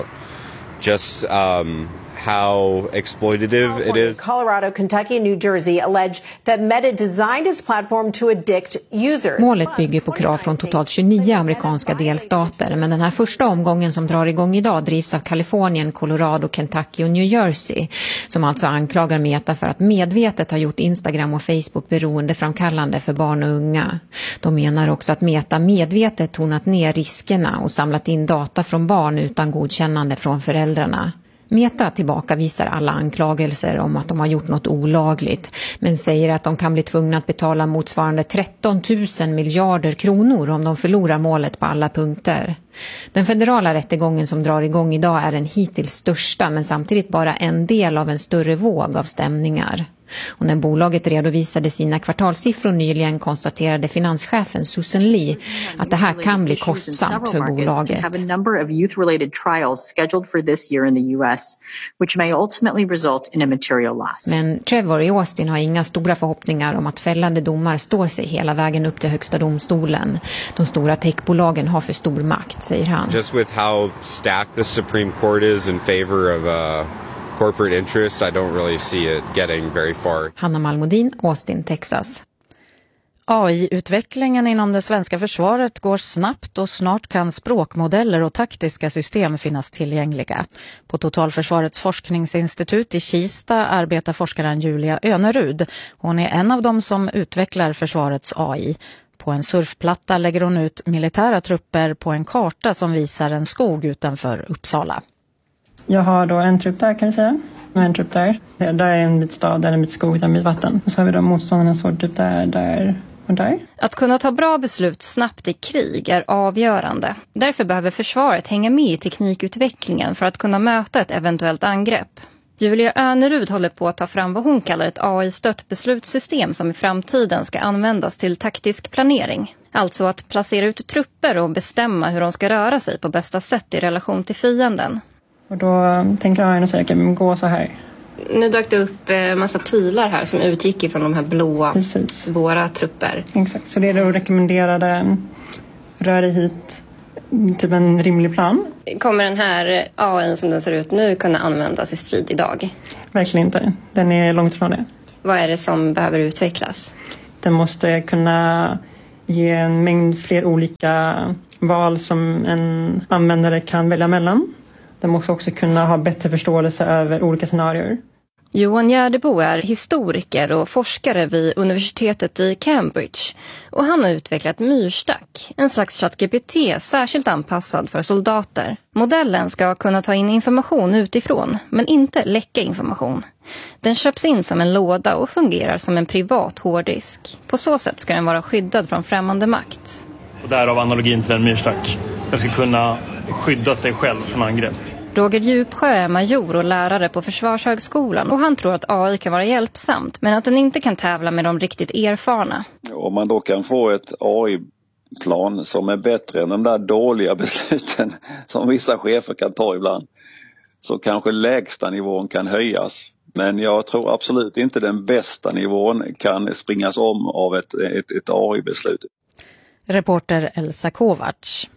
just um, how exploitative it is. Colorado, Kentucky, New Jersey allege that Meta designed its platform to addict users. Målet bygger på krav från totalt tjugonio amerikanska delstater, men den här första omgången som drar igång idag drivs av Kalifornien, Colorado, Kentucky och New Jersey, som alltså anklagar Meta för att medvetet ha gjort Instagram och Facebook beroendeframkallande för barn och unga. De menar också att Meta medvetet tonat ner riskerna och samlat in data från barn utan godkännande från föräldrarna. Meta tillbakavisar alla anklagelser om att de har gjort något olagligt, men säger att de kan bli tvungna att betala motsvarande tretton tusen miljarder kronor om de förlorar målet på alla punkter. Den federala rättegången som drar igång idag är den hittills största, men samtidigt bara en del av en större våg av stämningar. Och när bolaget redovisade sina kvartalssiffror nyligen konstaterade finanschefen Susan Lee att det här kan bli kostsamt för bolaget. Have a number of youth-related trials scheduled for this year in the U S, which may ultimately result in a material loss. Men Trevor i Austin har inga stora förhoppningar om att fällande domar står sig hela vägen upp till högsta domstolen. De stora techbolagen har för stor makt, säger han. Just with how stacked the Supreme Court is in favor of uh... corporate interests, I don't really see it getting very far. Hanna Malmodin, Austin, Texas. A I-utvecklingen inom det svenska försvaret går snabbt och snart kan språkmodeller och taktiska system finnas tillgängliga. På Totalförsvarets forskningsinstitut i Kista arbetar forskaren Julia Önerud. Hon är en av dem som utvecklar försvarets A I. På en surfplatta lägger hon ut militära trupper på en karta som visar en skog utanför Uppsala. Jag har då en trupp där, kan du säga. Och en trupp där. Där är en bit stad, där är en bit skog, där är en bit vatten. Och så har vi då motståndarna svårt typ där, där och där. Att kunna ta bra beslut snabbt i krig är avgörande. Därför behöver försvaret hänga med i teknikutvecklingen för att kunna möta ett eventuellt angrepp. Julia Önerud håller på att ta fram vad hon kallar ett A I-stött beslutssystem som i framtiden ska användas till taktisk planering. Alltså att placera ut trupper och bestämma hur de ska röra sig på bästa sätt i relation till fienden. Och då tänker A I och säger, okej, men gå så här. Nu dök det upp en massa pilar här som utgick ifrån de här blåa, Precis. våra trupper. Exakt, så det är då rekommenderade rör dig hit, typ en rimlig plan. Kommer den här A I som den ser ut nu kunna användas i strid idag? Verkligen inte, den är långt ifrån det. Vad är det som behöver utvecklas? Den måste kunna ge en mängd fler olika val som en användare kan välja mellan. Den måste också kunna ha bättre förståelse över olika scenarier. Johan Gärdebo är historiker och forskare vid universitetet i Cambridge. Och han har utvecklat Myrstack, en slags ChatGPT särskilt anpassad för soldater. Modellen ska kunna ta in information utifrån, men inte läcka information. Den köps in som en låda och fungerar som en privat hårddisk. På så sätt ska den vara skyddad från främmande makt. Och därav analogin till en Myrstack. Den ska kunna skydda sig själv från angrepp. Roger Djupsjö är major och lärare på Försvarshögskolan och han tror att A I kan vara hjälpsamt men att den inte kan tävla med de riktigt erfarna. Om man då kan få ett A I-plan som är bättre än de där dåliga besluten som vissa chefer kan ta ibland, så kanske lägsta nivån kan höjas. Men jag tror absolut inte den bästa nivån kan springas om av ett, ett, ett A I-beslut. Reporter Elsa Kovacs.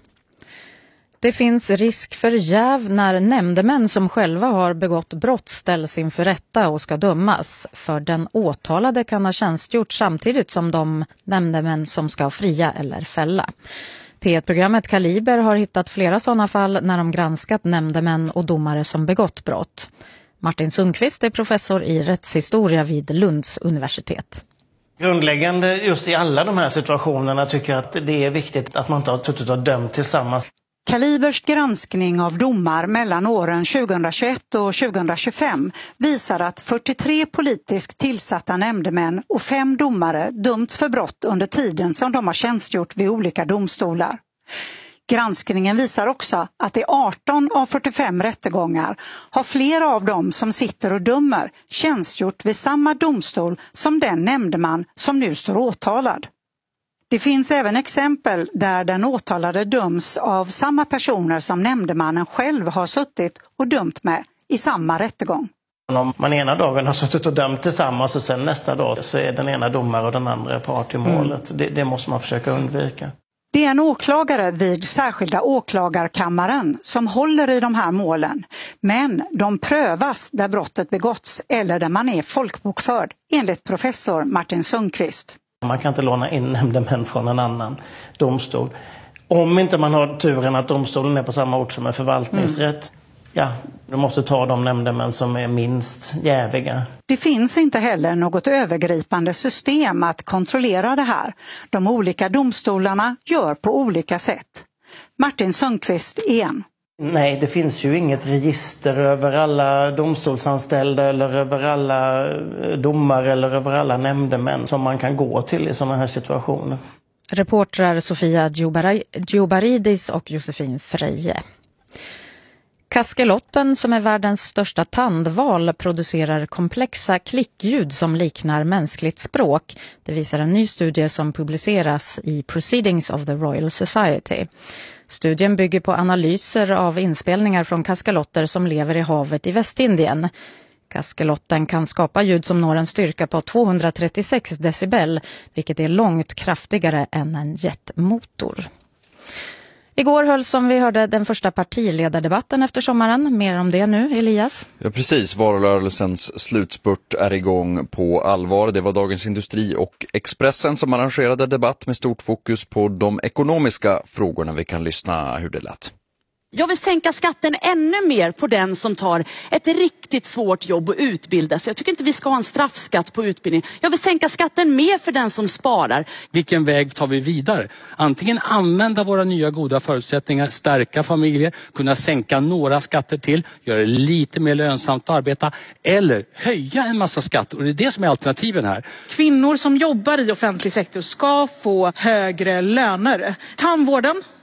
Det finns risk för jäv när nämndemän som själva har begått brott ställs inför rätta och ska dömas. För den åtalade kan ha tjänstgjort samtidigt som de nämndemän som ska fria eller fälla. P ett-programmet Kaliber har hittat flera sådana fall när de granskat nämndemän och domare som begått brott. Martin Sundqvist är professor i rättshistoria vid Lunds universitet. Grundläggande just i alla de här situationerna tycker jag att det är viktigt att man inte har suttit och dömt tillsammans. Kalibers granskning av domar mellan åren tjugohundratjugoett och tjugohundratjugofem visar att fyrtiotre politiskt tillsatta nämndemän och fem domare dömts för brott under tiden som de har tjänstgjort vid olika domstolar. Granskningen visar också att i arton av fyrtiofem rättegångar har flera av dem som sitter och dömer tjänstgjort vid samma domstol som den nämndeman som nu står åtalad. Det finns även exempel där den åtalade döms av samma personer som nämndemannen själv har suttit och dömt med i samma rättegång. Om man ena dagen har suttit och dömt tillsammans och sen nästa dag så är den ena domare och den andra part i målet. Mm. Det, det måste man försöka undvika. Det är en åklagare vid särskilda åklagarkammaren som håller i de här målen. Men de prövas där brottet begåtts eller där man är folkbokförd, enligt professor Martin Sundqvist. Man kan inte låna in nämndemän från en annan domstol. Om inte man har turen att domstolen är på samma ort som en förvaltningsrätt. Mm. Ja, du måste ta de nämndemän som är minst jäviga. Det finns inte heller något övergripande system att kontrollera det här. De olika domstolarna gör på olika sätt. Martin Sundqvist igen. Nej, det finns ju inget register över alla domstolsanställda eller över alla domare eller över alla nämndemän som man kan gå till i sådana här situationer. Reportrar Sofia Djobaridis och Josefin Freje. Kaskelotten, som är världens största tandval, producerar komplexa klickljud som liknar mänskligt språk. Det visar en ny studie som publiceras i Proceedings of the Royal Society. Studien bygger på analyser av inspelningar från kaskelotter som lever i havet i Västindien. Kaskelotten kan skapa ljud som når en styrka på tvåhundratrettiosex decibel, vilket är långt kraftigare än en jetmotor. Igår höll, som vi hörde, den första partiledardebatten efter sommaren. Mer om det nu, Elias. Ja, precis. Valrörelsens slutspurt är igång på allvar. Det var Dagens Industri och Expressen som arrangerade debatt med stort fokus på de ekonomiska frågorna. Vi kan lyssna hur det lät. Jag vill sänka skatten ännu mer på den som tar ett riktigt svårt jobb och utbildar sig. Jag tycker inte vi ska ha en straffskatt på utbildning. Jag vill sänka skatten mer för den som sparar. Vilken väg tar vi vidare? Antingen använda våra nya goda förutsättningar, stärka familjer, kunna sänka några skatter till, göra det lite mer lönsamt att arbeta, eller höja en massa skatter. Och det är det som är alternativen här. Kvinnor som jobbar i offentlig sektor ska få högre löner. Tandvården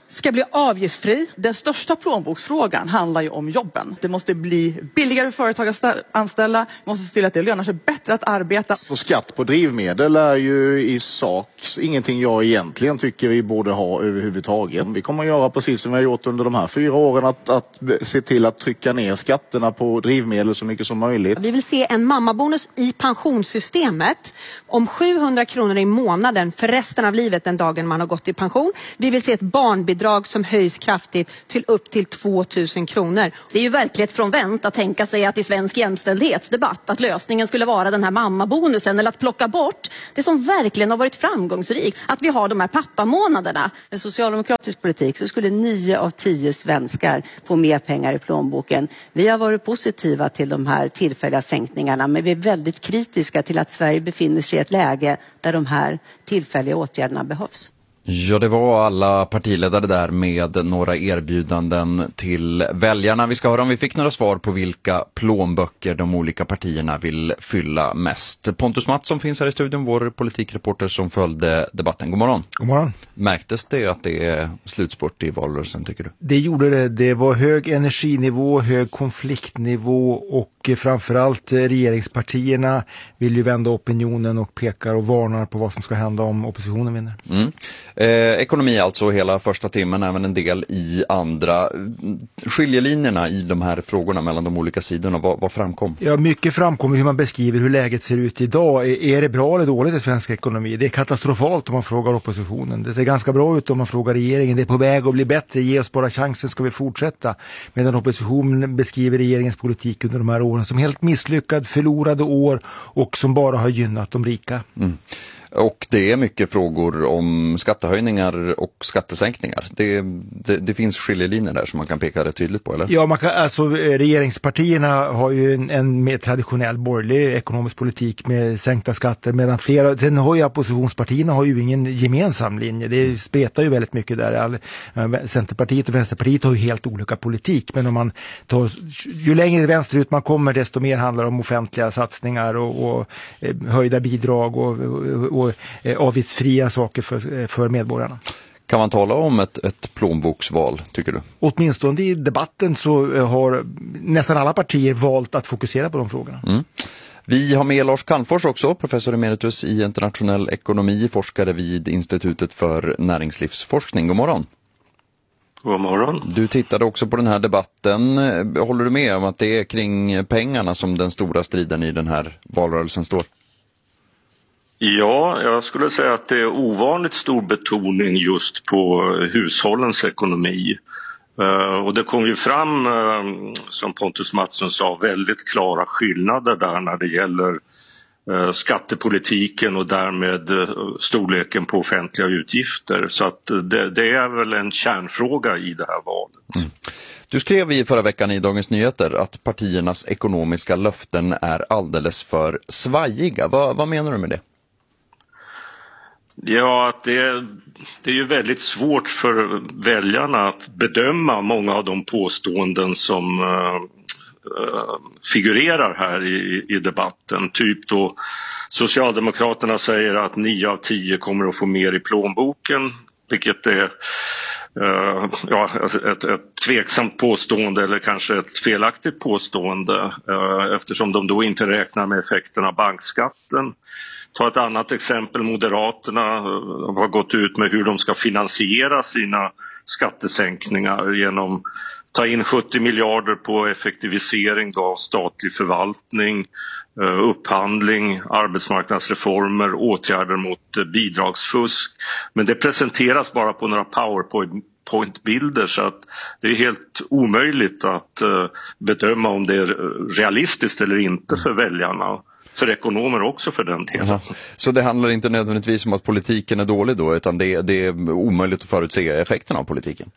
ska bli avgiftsfri. Den största plånboksfrågan handlar ju om jobben. Det måste bli billigare för företag att anställa. Vi måste se till att det lönar sig bättre att arbeta. Så skatt på drivmedel är ju i sak ingenting jag egentligen tycker vi borde ha överhuvudtaget. Vi kommer att göra precis som vi har gjort under de här fyra åren, att, att se till att trycka ner skatterna på drivmedel så mycket som möjligt. Vi vill se en mammabonus i pensionssystemet om sjuhundra kronor i månaden för resten av livet den dagen man har gått i pension. Vi vill se ett barnbidrag som höjs kraftigt till upp till tvåtusen kronor. Det är ju verklighetsfrånvänt att tänka sig att i svensk jämställdhetsdebatt att lösningen skulle vara den här mammabonusen eller att plocka bort det som verkligen har varit framgångsrikt. Att vi har de här pappamånaderna. Med socialdemokratisk politik så skulle nio av tio svenskar få mer pengar i plånboken. Vi har varit positiva till de här tillfälliga sänkningarna, men vi är väldigt kritiska till att Sverige befinner sig i ett läge där de här tillfälliga åtgärderna behövs. Ja, det var alla partiledare där med några erbjudanden till väljarna. Vi ska höra om vi fick några svar på vilka plånböcker de olika partierna vill fylla mest. Pontus Mattsson finns här i studion, vår politikreporter som följde debatten. God morgon. God morgon. Märktes det att det är slutspurt i valrörelsen, tycker du? Det gjorde det. Det var hög energinivå, hög konfliktnivå och framförallt regeringspartierna vill ju vända opinionen och pekar och varnar på vad som ska hända om oppositionen vinner. Mm. Eh, ekonomi alltså hela första timmen, även en del i andra. Skiljelinjerna i de här frågorna mellan de olika sidorna, vad, vad framkom? Ja, mycket framkom hur man beskriver hur läget ser ut idag. Är, är det bra eller dåligt i svensk ekonomi? Det är katastrofalt om man frågar oppositionen. Det ser ganska bra ut om man frågar regeringen. Det är på väg att bli bättre. Ge oss bara chansen, ska vi fortsätta? Medan oppositionen beskriver regeringens politik under de här åren som helt misslyckad, förlorade år och som bara har gynnat de rika. Mm. Och det är mycket frågor om skattehöjningar och skattesänkningar. Det, det, det finns skiljelinjer där som man kan peka rätt tydligt på, eller? Ja, man kan, alltså regeringspartierna har ju en, en mer traditionell borgerlig ekonomisk politik med sänkta skatter, medan flera, sen har ju oppositionspartierna har ju ingen gemensam linje. Det spretar ju väldigt mycket där. All, Centerpartiet och Vänsterpartiet har ju helt olika politik, men om man tar, ju längre vänsterut man kommer, desto mer handlar det om offentliga satsningar och, och eh, höjda bidrag och, och och avgiftsfria saker för, för medborgarna. Kan man tala om ett, ett plånboksval, tycker du? Åtminstone i debatten så har nästan alla partier valt att fokusera på de frågorna. Mm. Vi har med Lars Calmfors också, professor emeritus i internationell ekonomi, forskare vid Institutet för näringslivsforskning. God morgon. God morgon. Du tittade också på den här debatten. Håller du med om att det är kring pengarna som den stora striden i den här valrörelsen står? Ja, jag skulle säga att det är ovanligt stor betoning just på hushållens ekonomi. Uh, och det kom ju fram, uh, som Pontus Mattsson sa, väldigt klara skillnader där när det gäller uh, skattepolitiken och därmed uh, storleken på offentliga utgifter. Så att uh, det, det är väl en kärnfråga i det här valet. Mm. Du skrev i förra veckan i Dagens Nyheter att partiernas ekonomiska löften är alldeles för svajiga. Va, vad menar du med det? Ja, att det, är, det är ju väldigt svårt för väljarna att bedöma många av de påståenden som uh, uh, figurerar här i, i debatten. Typ då Socialdemokraterna säger att nio av tio kommer att få mer i plånboken, vilket är uh, ja, ett, ett tveksamt påstående eller kanske ett felaktigt påstående uh, eftersom de då inte räknar med effekterna av bankskatten. Ta ett annat exempel, Moderaterna har gått ut med hur de ska finansiera sina skattesänkningar genom att ta in sjuttio miljarder på effektivisering av statlig förvaltning, upphandling, arbetsmarknadsreformer, åtgärder mot bidragsfusk. Men det presenteras bara på några PowerPoint-bilder så att det är helt omöjligt att bedöma om det är realistiskt eller inte för väljarna. För ekonomer också för den delen. Aha. Så det handlar inte nödvändigtvis om att politiken är dålig då, utan det, det är omöjligt att förutse effekterna av politiken?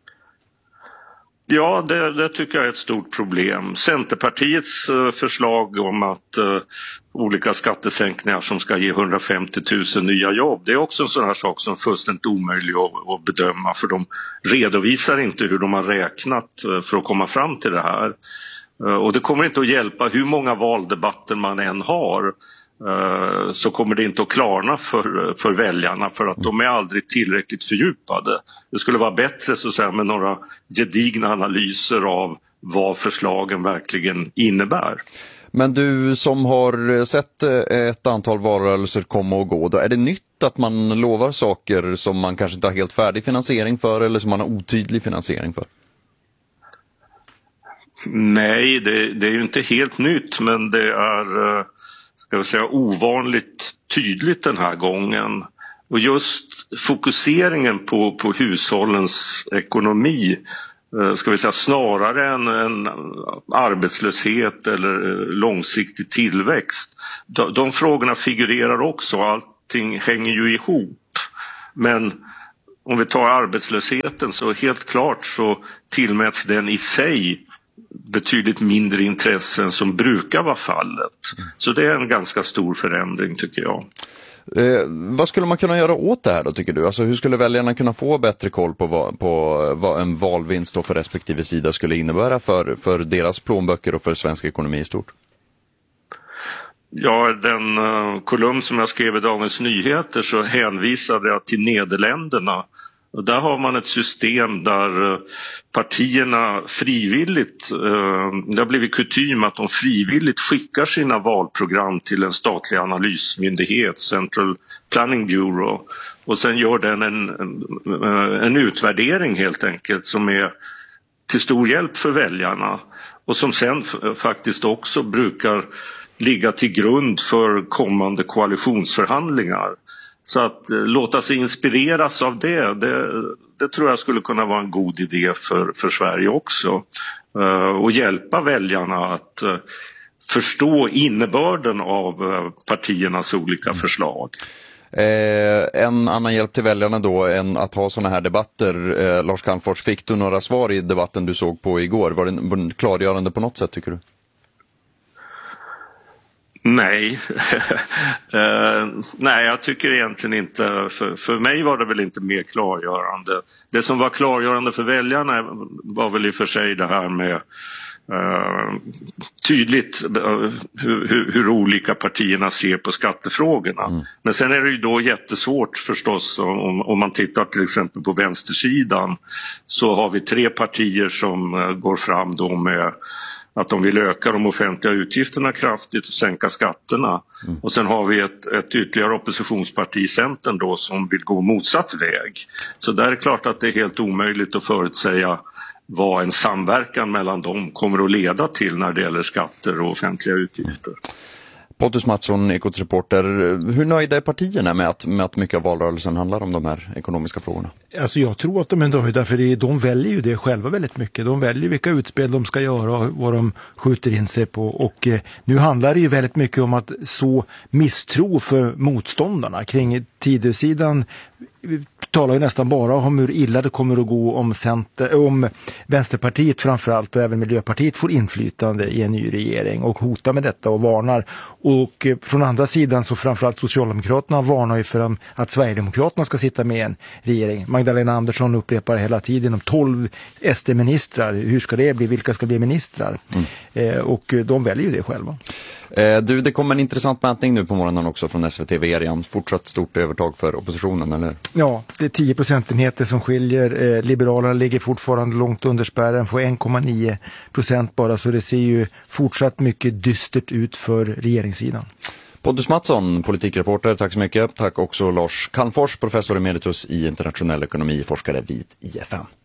Ja, det, det tycker jag är ett stort problem. Centerpartiets uh, förslag om att uh, olika skattesänkningar som ska ge hundrafemtio tusen nya jobb, det är också en sån här sak som är fullständigt omöjlig att, att bedöma, för de redovisar inte hur de har räknat uh, för att komma fram till det här. Och det kommer inte att hjälpa hur många valdebatter man än har så kommer det inte att klarna för, för väljarna för att de är aldrig tillräckligt fördjupade. Det skulle vara bättre så att säga, med några gedigna analyser av vad förslagen verkligen innebär. Men du som har sett ett antal valrörelser komma och gå, då är det nytt att man lovar saker som man kanske inte har helt färdig finansiering för eller som man har otydlig finansiering för? Nej, det, det är ju inte helt nytt, men det är, ska vi säga, ovanligt tydligt den här gången. Och just fokuseringen på, på hushållens ekonomi, ska vi säga, snarare än en arbetslöshet eller långsiktig tillväxt. De, de frågorna figurerar också, allting hänger ju ihop. Men om vi tar arbetslösheten så helt klart så tillmäts den i sig betydligt mindre intressen som brukar vara fallet. Så det är en ganska stor förändring tycker jag. Eh, vad skulle man kunna göra åt det här då tycker du? Alltså hur skulle väljarna kunna få bättre koll på vad, på vad en valvinst då för respektive sida skulle innebära för, för deras plånböcker och för svensk ekonomi i stort? Ja, den uh, kolumn som jag skrev i Dagens Nyheter så hänvisade jag till Nederländerna. Och där har man ett system där uh, partierna frivilligt, uh, det har blivit kutym att de frivilligt skickar sina valprogram till en statlig analysmyndighet, Central Planning Bureau. Och sen gör den en, en, en utvärdering helt enkelt som är till stor hjälp för väljarna. Och som sen f- faktiskt också brukar ligga till grund för kommande koalitionsförhandlingar. Så att eh, låta sig inspireras av det, det, det tror jag skulle kunna vara en god idé för, för Sverige också. Uh, och hjälpa väljarna att uh, förstå innebörden av uh, partiernas olika förslag. Eh, en annan hjälp till väljarna då än att ha såna här debatter. Eh, Lars Calmfors, fick du några svar i debatten du såg på igår? Var den klargörande på något sätt tycker du? Nej, uh, nej jag tycker egentligen inte, för, för mig var det väl inte mer klargörande. Det som var klargörande för väljarna var väl i och för sig det här med uh, tydligt uh, hur, hur, hur olika partierna ser på skattefrågorna. Mm. Men sen är det ju då jättesvårt förstås om, om man tittar till exempel på vänstersidan så har vi tre partier som uh, går fram då med att de vill öka de offentliga utgifterna kraftigt och sänka skatterna. Mm. Och sen har vi ett, ett ytterligare oppositionsparti, Centern då, som vill gå motsatt väg. Så där är det klart att det är helt omöjligt att förutsäga vad en samverkan mellan dem kommer att leda till när det gäller skatter och offentliga utgifter. Pontus Mattsson, Ekots reporter. Hur nöjda är partierna med att, med att mycket av valrörelsen handlar om de här ekonomiska frågorna? Alltså jag tror att de är nöjda för de väljer ju det själva väldigt mycket. De väljer vilka utspel de ska göra och vad de skjuter in sig på. Och eh, nu handlar det ju väldigt mycket om att så misstro för motståndarna. Kring Tidösidan talar ju nästan bara om hur illa det kommer att gå om, Center, om Vänsterpartiet framförallt och även Miljöpartiet får inflytande i en ny regering och hotar med detta och varnar. Och eh, från andra sidan så framförallt Socialdemokraterna varnar ju för att Sverigedemokraterna ska sitta med i en regering. Magdalena Andersson upprepar hela tiden om tolv S D-ministrar. Hur ska det bli? Vilka ska bli ministrar? Mm. Eh, och de väljer ju det själva. Eh, du, det kommer en intressant mätning nu på morgonen också från S V T V-erian. Fortsatt stort övertag för oppositionen, eller? Ja, det är tio procentenheter som skiljer. Eh, Liberalerna ligger fortfarande långt under spärren, får en komma nio procent bara. Så det ser ju fortsatt mycket dystert ut för regeringssidan. Pontus Mattsson, politikreporter, tack så mycket. Tack också Lars Calmfors, professor emeritus i internationell ekonomi, forskare vid I F M.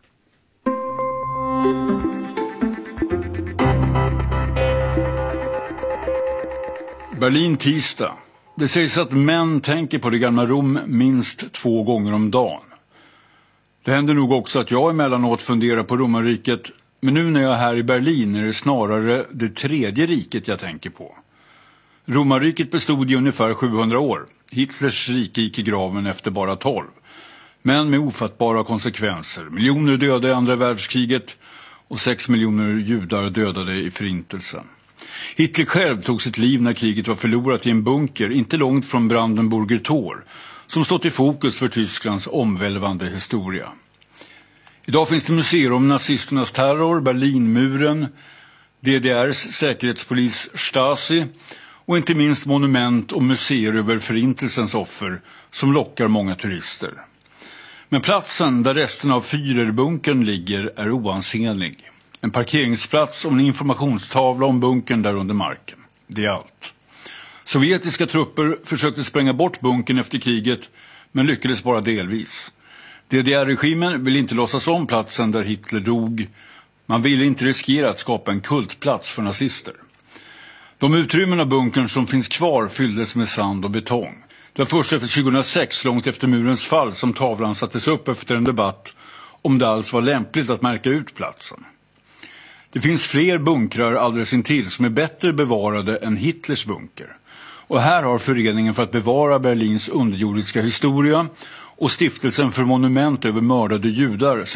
Berlin tisdag. Det sägs att män tänker på det gamla Rom minst två gånger om dagen. Det händer nog också att jag emellanåt funderar på romarriket, men nu när jag är här i Berlin är det snarare det tredje riket jag tänker på. Romarriket bestod i ungefär sjuhundra år. Hitlers rike gick i graven efter bara tolv. Men med ofattbara konsekvenser. Miljoner döda i andra världskriget och sex miljoner judar dödade i förintelsen. Hitler själv tog sitt liv när kriget var förlorat i en bunker inte långt från Brandenburger Tor, som stått i fokus för Tysklands omvälvande historia. Idag finns det museer om nazisternas terror, Berlinmuren, D D R:s säkerhetspolis Stasi och inte minst monument och museer över förintelsens offer som lockar många turister. Men platsen där resten av Führerbunkern ligger är oansenlig. En parkeringsplats och en informationstavla om bunkern där under marken. Det är allt. Sovjetiska trupper försökte spränga bort bunkern efter kriget men lyckades bara delvis. D D R-regimen vill inte låtsas om platsen där Hitler dog. Man ville inte riskera att skapa en kultplats för nazister. De utrymmen av bunkern som finns kvar fylldes med sand och betong. Det var först efter tjugohundrasex, långt efter murens fall, som tavlan sattes upp efter en debatt om det alls var lämpligt att märka ut platsen. Det finns fler bunkrar alldeles intill som är bättre bevarade än Hitlers bunker. Och här har Föreningen för att bevara Berlins underjordiska historia och Stiftelsen för monument över mördade judar